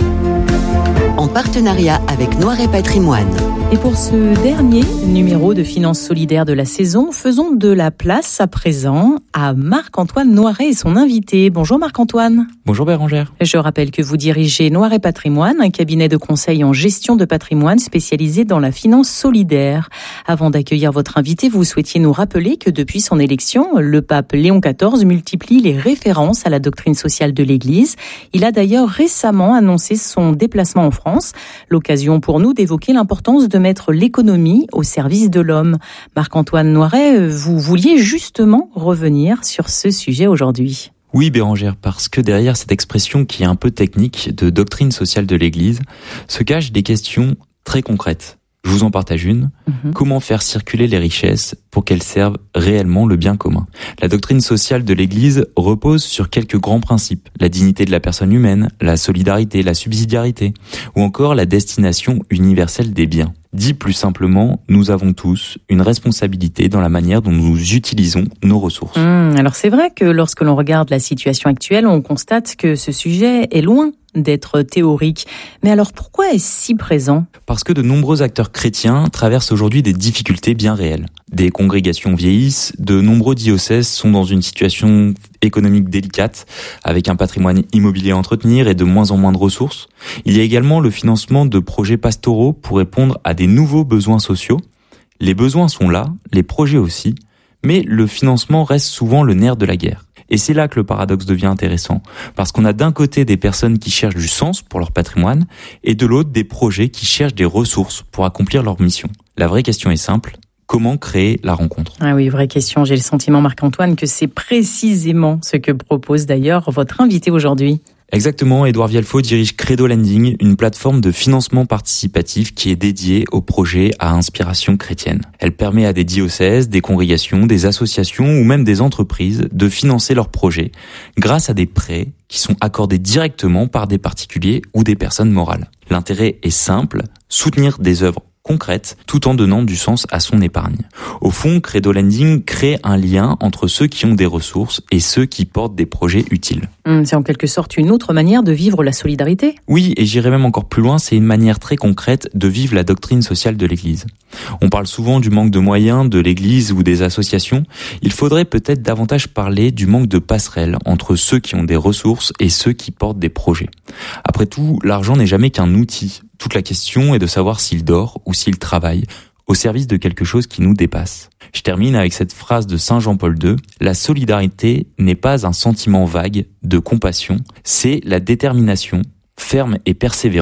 en partenariat avec Noiret Patrimoine. Et pour ce dernier numéro de Finance solidaire de la saison, faisons de la place à présent à Marc-Antoine Noiret et son invité. Bonjour Marc-Antoine. Bonjour Bérangère. Je rappelle que vous dirigez Noiret Patrimoine, un cabinet de conseil en gestion de patrimoine spécialisé dans la finance solidaire. Avant d'accueillir votre invité, vous souhaitiez nous rappeler que depuis son élection, le pape Léon quatorze multiplie les références à la doctrine sociale de l'Église. Il a d'ailleurs récemment annoncé son déplacement en France, l'occasion pour nous d'évoquer l'importance de mettre l'économie au service de l'homme. Marc-Antoine Noiret, vous vouliez justement revenir sur ce sujet aujourd'hui. Oui Bérangère, parce que derrière cette expression qui est un peu technique de doctrine sociale de l'Église, se cachent des questions très concrètes. Je vous en partage une. Mmh. Comment faire circuler les richesses pour qu'elles servent réellement le bien commun ? La doctrine sociale de l'Église repose sur quelques grands principes. La dignité de la personne humaine, la solidarité, la subsidiarité, ou encore la destination universelle des biens. Dit plus simplement, nous avons tous une responsabilité dans la manière dont nous utilisons nos ressources. Mmh, alors c'est vrai que lorsque l'on regarde la situation actuelle, on constate que ce sujet est loin d'être théorique. Mais alors pourquoi est-ce si présent ? Parce que de nombreux acteurs chrétiens traversent aujourd'hui des difficultés bien réelles. Des congrégations vieillissent, de nombreux diocèses sont dans une situation économique délicate, avec un patrimoine immobilier à entretenir et de moins en moins de ressources. Il y a également le financement de projets pastoraux pour répondre à des nouveaux besoins sociaux. Les besoins sont là, les projets aussi, mais le financement reste souvent le nerf de la guerre. Et c'est là que le paradoxe devient intéressant, parce qu'on a d'un côté des personnes qui cherchent du sens pour leur patrimoine, et de l'autre des projets qui cherchent des ressources pour accomplir leur mission. La vraie question est simple, comment créer la rencontre ? Ah oui, vraie question. J'ai le sentiment, Marc-Antoine, que c'est précisément ce que propose d'ailleurs votre invité aujourd'hui. Exactement, Édouard Vialfo dirige Credo Lending, une plateforme de financement participatif qui est dédiée aux projets à inspiration chrétienne. Elle permet à des diocèses, des congrégations, des associations ou même des entreprises de financer leurs projets grâce à des prêts qui sont accordés directement par des particuliers ou des personnes morales. L'intérêt est simple, soutenir des œuvres concrète, tout en donnant du sens à son épargne. Au fond, Credo Lending crée un lien entre ceux qui ont des ressources et ceux qui portent des projets utiles. Mmh, c'est en quelque sorte une autre manière de vivre la solidarité ? Oui, et j'irai même encore plus loin, c'est une manière très concrète de vivre la doctrine sociale de l'Église. On parle souvent du manque de moyens de l'Église ou des associations. Il faudrait peut-être davantage parler du manque de passerelle entre ceux qui ont des ressources et ceux qui portent des projets. Après tout, l'argent n'est jamais qu'un outil. Toute la question est de savoir s'il dort ou s'il travaille, au service de quelque chose qui nous dépasse. Je termine avec cette phrase de Saint Jean-Paul deux. La solidarité n'est pas un sentiment vague de compassion, c'est la détermination ferme et persévérante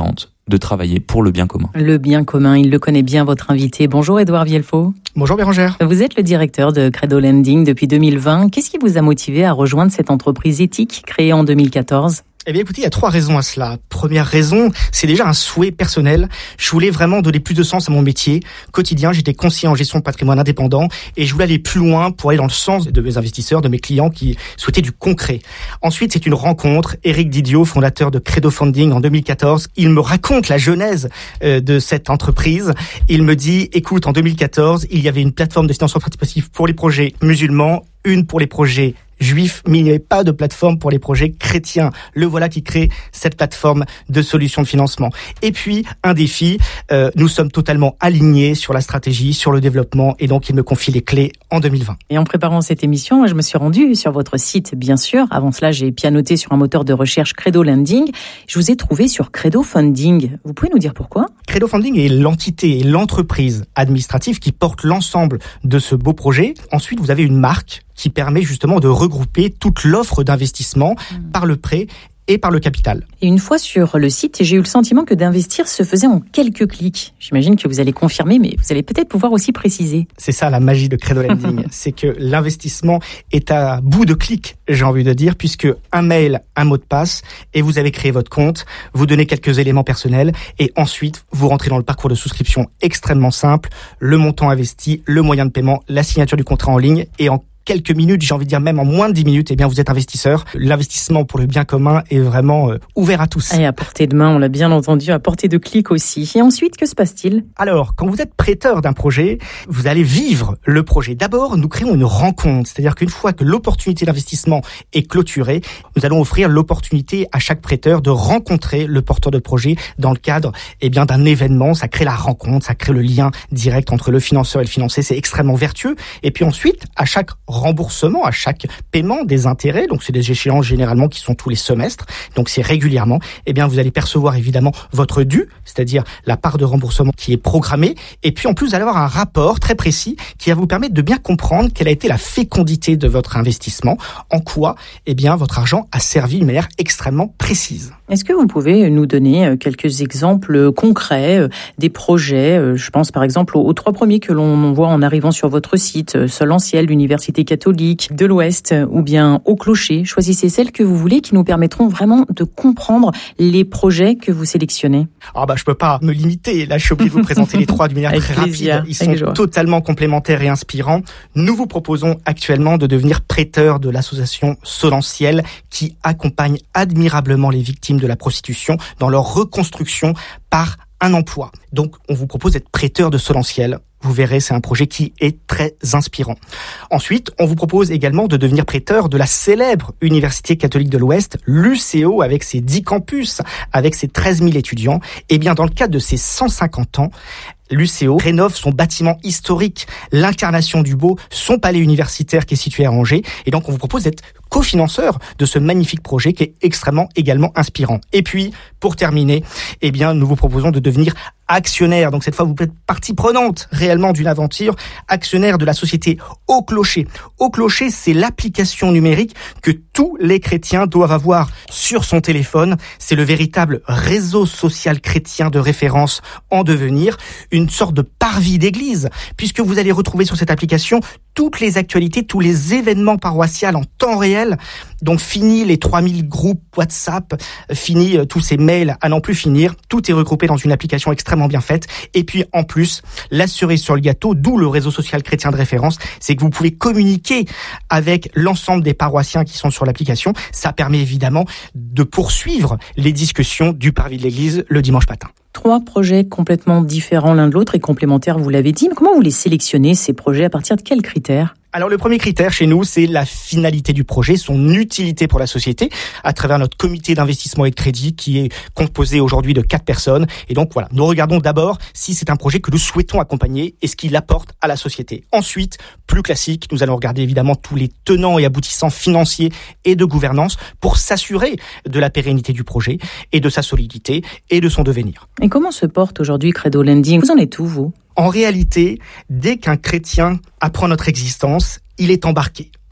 de travailler pour le bien commun. Le bien commun, il le connaît bien, votre invité. Bonjour Édouard Vielfaut. Bonjour Bérangère. Vous êtes le directeur de Credo Lending depuis deux mille vingt. Qu'est-ce qui vous a motivé à rejoindre cette entreprise éthique créée en deux mille quatorze ? Eh bien écoutez, il y a trois raisons à cela. Première raison, c'est déjà un souhait personnel. Je voulais vraiment donner plus de sens à mon métier quotidien. J'étais conseiller en gestion de patrimoine indépendant et je voulais aller plus loin pour aller dans le sens de mes investisseurs, de mes clients qui souhaitaient du concret. Ensuite, c'est une rencontre. Éric Didio, fondateur de Credo Funding en deux mille quatorze, il me raconte la genèse de cette entreprise. Il me dit, écoute, en deux mille quatorze, il y avait une plateforme de financement participatif pour les projets musulmans, une pour les projets juifs, mais il n'y avait pas de plateforme pour les projets chrétiens. Le voilà qui crée cette plateforme de solutions de financement. Et puis, un défi, euh, nous sommes totalement alignés sur la stratégie, sur le développement, et donc il me confie les clés en deux mille vingt. Et en préparant cette émission, je me suis rendue sur votre site, bien sûr. Avant cela, j'ai pianoté sur un moteur de recherche Credo Lending. Je vous ai trouvé sur Credo Funding. Vous pouvez nous dire pourquoi ? Credo Funding est l'entité et l'entreprise administrative qui porte l'ensemble de ce beau projet. Ensuite, vous avez une marque qui permet justement de regrouper toute l'offre d'investissement mmh. par le prêt et par le capital. Et une fois sur le site, j'ai eu le sentiment que d'investir se faisait en quelques clics. J'imagine que vous allez confirmer, mais vous allez peut-être pouvoir aussi préciser. C'est ça la magie de Credo Lending, c'est que l'investissement est à bout de clics, j'ai envie de dire, puisque un mail, un mot de passe, et vous avez créé votre compte, vous donnez quelques éléments personnels, et ensuite vous rentrez dans le parcours de souscription extrêmement simple, le montant investi, le moyen de paiement, la signature du contrat en ligne, et en quelques minutes, j'ai envie de dire même en moins de dix minutes, eh bien vous êtes investisseur. L'investissement pour le bien commun est vraiment euh, ouvert à tous. Et à portée de main, on l'a bien entendu, à portée de clic aussi. Et ensuite, que se passe-t-il ? Alors, quand vous êtes prêteur d'un projet, vous allez vivre le projet. D'abord, nous créons une rencontre, c'est-à-dire qu'une fois que l'opportunité d'investissement est clôturée, nous allons offrir l'opportunité à chaque prêteur de rencontrer le porteur de projet dans le cadre eh bien d'un événement. Ça crée la rencontre, ça crée le lien direct entre le financeur et le financé. C'est extrêmement vertueux. Et puis ensuite, à chaque remboursement, à chaque paiement des intérêts, donc c'est des échéances généralement qui sont tous les semestres, donc c'est régulièrement, eh bien vous allez percevoir évidemment votre dû, c'est-à-dire la part de remboursement qui est programmée, et puis en plus vous allez avoir un rapport très précis qui va vous permettre de bien comprendre quelle a été la fécondité de votre investissement, en quoi eh bien votre argent a servi d'une manière extrêmement précise. Est-ce que vous pouvez nous donner quelques exemples concrets des projets ? Je pense par exemple aux trois premiers que l'on voit en arrivant sur votre site, Solentiel, l'Université catholique de l'Ouest ou bien Au Clocher. Choisissez celles que vous voulez qui nous permettront vraiment de comprendre les projets que vous sélectionnez. Ah bah je peux pas me limiter, là je suis obligé de vous présenter les trois d'une manière très plaisir, rapide. Ils sont totalement complémentaires et inspirants. Nous vous proposons actuellement de devenir prêteur de l'association Solentiel qui accompagne admirablement les victimes de la prostitution dans leur reconstruction par un emploi. Donc on vous propose d'être prêteur de Solentiel. Vous verrez, c'est un projet qui est très inspirant. Ensuite, on vous propose également de devenir prêteur de la célèbre Université catholique de l'Ouest, l'U C O, avec ses dix campus, avec ses treize mille étudiants. Et bien, dans le cadre de ses cent cinquante ans, l'U C O rénove son bâtiment historique, l'Incarnation du Beau, son palais universitaire qui est situé à Angers. Et donc, on vous propose d'être cofinanceur de ce magnifique projet qui est extrêmement également inspirant. Et puis, pour terminer, eh bien, nous vous proposons de devenir actionnaire. Donc, cette fois, vous êtes partie prenante réellement d'une aventure, actionnaire de la société Au Clocher. Au Clocher, c'est l'application numérique que tous les chrétiens doivent avoir sur son téléphone. C'est le véritable réseau social chrétien de référence en devenir, une sorte de parvis d'église, puisque vous allez retrouver sur cette application toutes les actualités, tous les événements paroissiaux en temps réel. Donc fini les trois mille groupes WhatsApp, fini euh, tous ces mails à n'en plus finir. Tout est regroupé dans une application extrêmement bien faite. Et puis en plus, la cerise sur le gâteau, d'où le réseau social chrétien de référence, c'est que vous pouvez communiquer avec l'ensemble des paroissiens qui sont sur l'application. Ça permet évidemment de poursuivre les discussions du parvis de l'église le dimanche matin. Trois projets complètement différents l'un de l'autre et complémentaires, vous l'avez dit. Mais comment vous les sélectionnez, ces projets ? À partir de quels critères ? Alors le premier critère chez nous, c'est la finalité du projet, son utilité pour la société, à travers notre comité d'investissement et de crédit qui est composé aujourd'hui de quatre personnes. Et donc voilà, nous regardons d'abord si c'est un projet que nous souhaitons accompagner et ce qu'il apporte à la société. Ensuite, plus classique, nous allons regarder évidemment tous les tenants et aboutissants financiers et de gouvernance pour s'assurer de la pérennité du projet et de sa solidité et de son devenir. Et comment se porte aujourd'hui Credo Lending ? Vous en êtes où, vous ? En réalité, dès qu'un chrétien apprend notre existence, il est embarqué.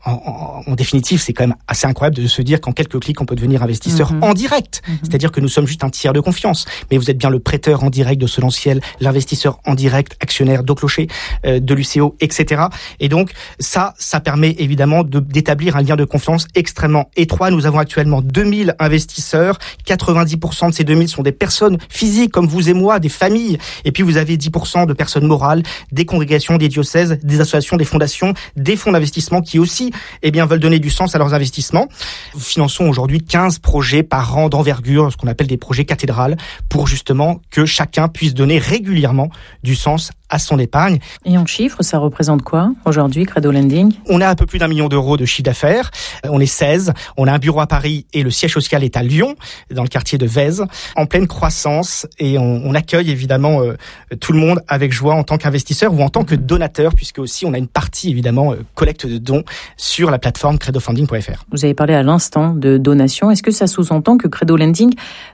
en, en, en définitive, c'est quand même assez incroyable de se dire qu'en quelques clics, on peut devenir investisseur mmh. en direct. Mmh. C'est-à-dire que nous sommes juste un tiers de confiance. Mais vous êtes bien le prêteur en direct de Solentiel, l'investisseur en direct, actionnaire d'Oclocher, euh, de l'U C O, et cetera. Et donc, ça, ça permet évidemment de, d'établir un lien de confiance extrêmement étroit. Nous avons actuellement deux mille investisseurs. quatre-vingt-dix pour cent de ces deux mille sont des personnes physiques comme vous et moi, des familles. Et puis, vous avez dix pour cent de personnes morales, des congrégations, des diocèses, des associations, des fondations, des fonds d'investissement qui aussi, eh bien, veulent donner du sens à leurs investissements. Nous finançons aujourd'hui quinze projets par an d'envergure, ce qu'on appelle des projets cathédrales, pour justement que chacun puisse donner régulièrement du sens à son épargne. Et en chiffres, ça représente quoi aujourd'hui, Credo Lending ? On a un peu plus d'un million d'euros de chiffre d'affaires. On est seize. On a un bureau à Paris et le siège social est à Lyon, dans le quartier de Vèze, en pleine croissance. Et on, on accueille évidemment euh, tout le monde avec joie en tant qu'investisseur ou en tant que donateur, puisque aussi on a une partie évidemment euh, collecte de dons sur la plateforme credo funding point f r. Vous avez parlé à l'instant de donation. Est-ce que ça sous-entend que Credo Lending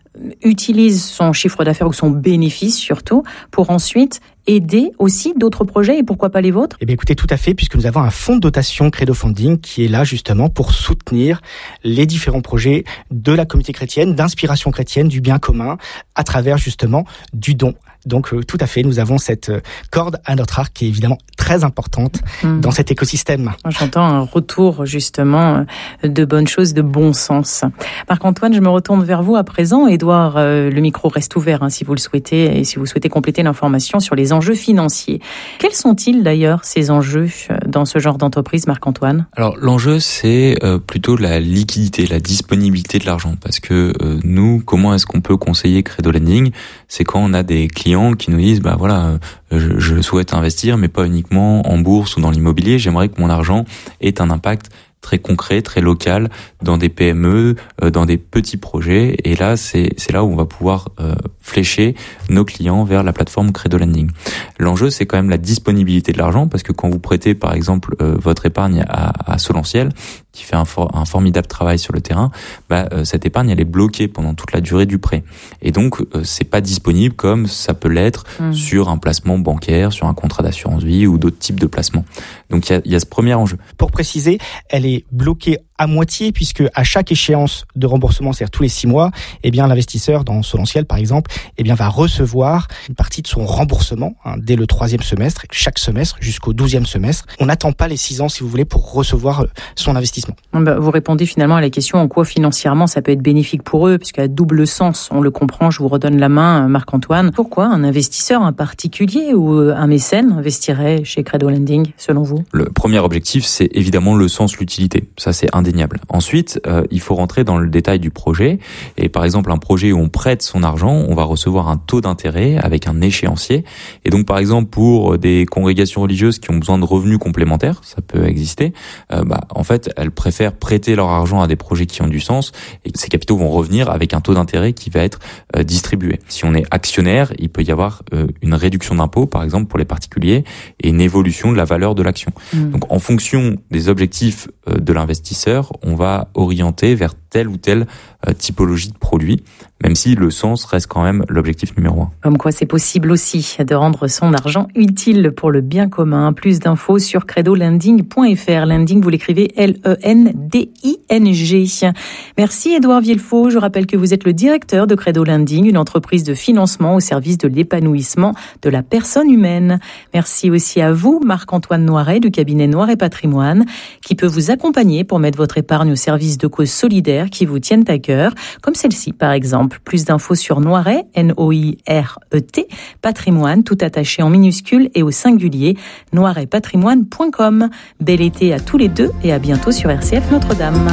utilise son chiffre d'affaires ou son bénéfice surtout pour ensuite aider aussi d'autres projets et pourquoi pas les vôtres ? Eh bien écoutez, tout à fait, puisque nous avons un fonds de dotation Credo Funding qui est là justement pour soutenir les différents projets de la communauté chrétienne, d'inspiration chrétienne, du bien commun, à travers justement du don. Donc euh, tout à fait, nous avons cette euh, corde à notre arc qui est évidemment très importante mmh. dans cet écosystème. J'entends un retour justement de bonnes choses, de bon sens. Marc-Antoine, je me retourne vers vous à présent. Édouard, euh, le micro reste ouvert hein, si vous le souhaitez et si vous souhaitez compléter l'information sur les enjeux financiers. Quels sont-ils d'ailleurs ces enjeux dans ce genre d'entreprise, Marc-Antoine ? Alors l'enjeu c'est euh, plutôt la liquidité, la disponibilité de l'argent parce que euh, nous, comment est-ce qu'on peut conseiller Credo Lending ? C'est quand on a des clients qui nous disent bah voilà je, je souhaite investir mais pas uniquement en bourse ou dans l'immobilier, j'aimerais que mon argent ait un impact très concret, très local dans des P M E, euh, dans des petits projets et là c'est c'est là où on va pouvoir euh, flécher nos clients vers la plateforme Credo Lending. L'enjeu c'est quand même la disponibilité de l'argent parce que quand vous prêtez par exemple euh, votre épargne à, à Solentiel qui fait un, for- un formidable travail sur le terrain, bah euh, cette épargne elle est bloquée pendant toute la durée du prêt et donc euh, c'est pas disponible comme ça peut l'être mmh. sur un placement bancaire, sur un contrat d'assurance vie ou d'autres types de placements. Donc il y a, y a ce premier enjeu. Pour préciser, elle est bloquée à moitié puisque à chaque échéance de remboursement, c'est-à-dire tous les six mois, eh bien l'investisseur dans Solentiel par exemple, eh bien va recevoir une partie de son remboursement hein, dès le troisième semestre, chaque semestre jusqu'au douzième semestre. On n'attend pas les six ans si vous voulez pour recevoir son investissement. Vous répondez finalement à la question en quoi financièrement ça peut être bénéfique pour eux, puisqu'à double sens, on le comprend. Je vous redonne la main, Marc-Antoine. Pourquoi un investisseur, un particulier ou un mécène investirait chez Credo Lending, selon vous ? Le premier objectif, c'est évidemment le sens, l'utilité. Ça, c'est indéniable. Ensuite, euh, il faut rentrer dans le détail du projet. Et par exemple, un projet où on prête son argent, on va recevoir un taux d'intérêt avec un échéancier. Et donc, par exemple, pour des congrégations religieuses qui ont besoin de revenus complémentaires, ça peut exister, euh, bah, en fait, elles préfèrent prêter leur argent à des projets qui ont du sens et ces capitaux vont revenir avec un taux d'intérêt qui va être euh, distribué. Si on est actionnaire, il peut y avoir euh, une réduction d'impôt, par exemple, pour les particuliers et une évolution de la valeur de l'action. Mmh. Donc, en fonction des objectifs euh, de l'investisseur, on va orienter vers telle ou telle euh, typologie de produit, même si le sens reste quand même l'objectif numéro un. Comme quoi c'est possible aussi de rendre son argent utile pour le bien commun. Plus d'infos sur credo lending point f r. Lending, vous l'écrivez L E N D I N G. Merci Édouard Villefaux. Je rappelle que vous êtes le directeur de Credo Lending, une entreprise de financement au service de l'épanouissement de la personne humaine. Merci aussi à vous, Marc-Antoine Noiret, du cabinet Noiret Patrimoine, qui peut vous accompagner pour mettre votre épargne au service de causes solidaires qui vous tiennent à cœur, comme celle-ci par exemple. Plus d'infos sur Noiret, N O I R E T, patrimoine, tout attaché en minuscules et au singulier, noiret patrimoine point com. Bel été à tous les deux et à bientôt sur R C F Notre-Dame.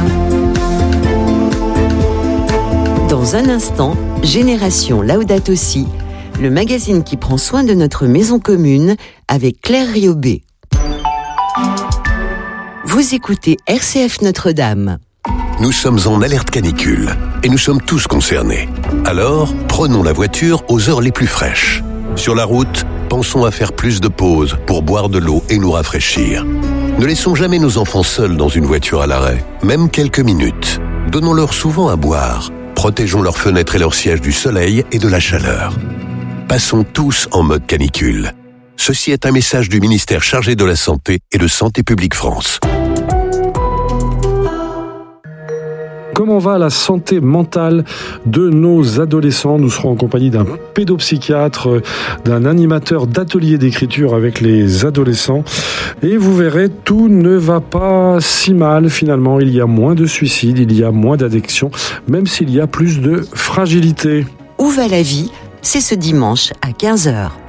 Dans un instant, Génération Laudato Si, le magazine qui prend soin de notre maison commune avec Claire Riobé. Vous écoutez R C F Notre-Dame. Nous sommes en alerte canicule et nous sommes tous concernés. Alors, prenons la voiture aux heures les plus fraîches. Sur la route, pensons à faire plus de pauses pour boire de l'eau et nous rafraîchir. Ne laissons jamais nos enfants seuls dans une voiture à l'arrêt, même quelques minutes. Donnons-leur souvent à boire. Protégeons leurs fenêtres et leurs sièges du soleil et de la chaleur. Passons tous en mode canicule. Ceci est un message du ministère chargé de la Santé et de Santé publique France. comment va la santé mentale de nos adolescents. Nous serons en compagnie d'un pédopsychiatre, d'un animateur d'ateliers d'écriture avec les adolescents. Et vous verrez, tout ne va pas si mal finalement. Il y a moins de suicides, il y a moins d'addictions, même s'il y a plus de fragilité. Où va la vie ? C'est ce dimanche à quinze heures.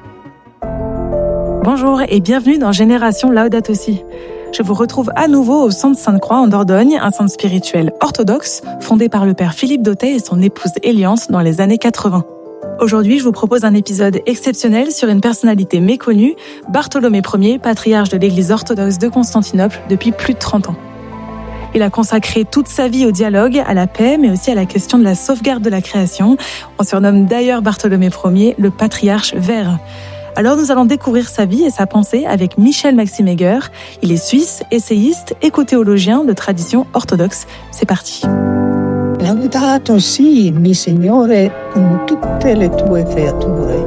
Bonjour et bienvenue dans Génération Laudato Si. Je vous retrouve à nouveau au centre Sainte-Croix en Dordogne, un centre spirituel orthodoxe fondé par le père Philippe Dautet et son épouse Eliance dans les années quatre-vingts. Aujourd'hui, je vous propose un épisode exceptionnel sur une personnalité méconnue, Bartholomée Ier, patriarche de l'église orthodoxe de Constantinople depuis plus de trente ans. Il a consacré toute sa vie au dialogue, à la paix, mais aussi à la question de la sauvegarde de la création. On surnomme d'ailleurs Bartholomée Ier le patriarche vert. Alors nous allons découvrir sa vie et sa pensée avec Michel Maxime Heger. Il est suisse, essayiste, éco-théologien de tradition orthodoxe. C'est parti. Laudato si, mi Signore, con tutte le tue creature.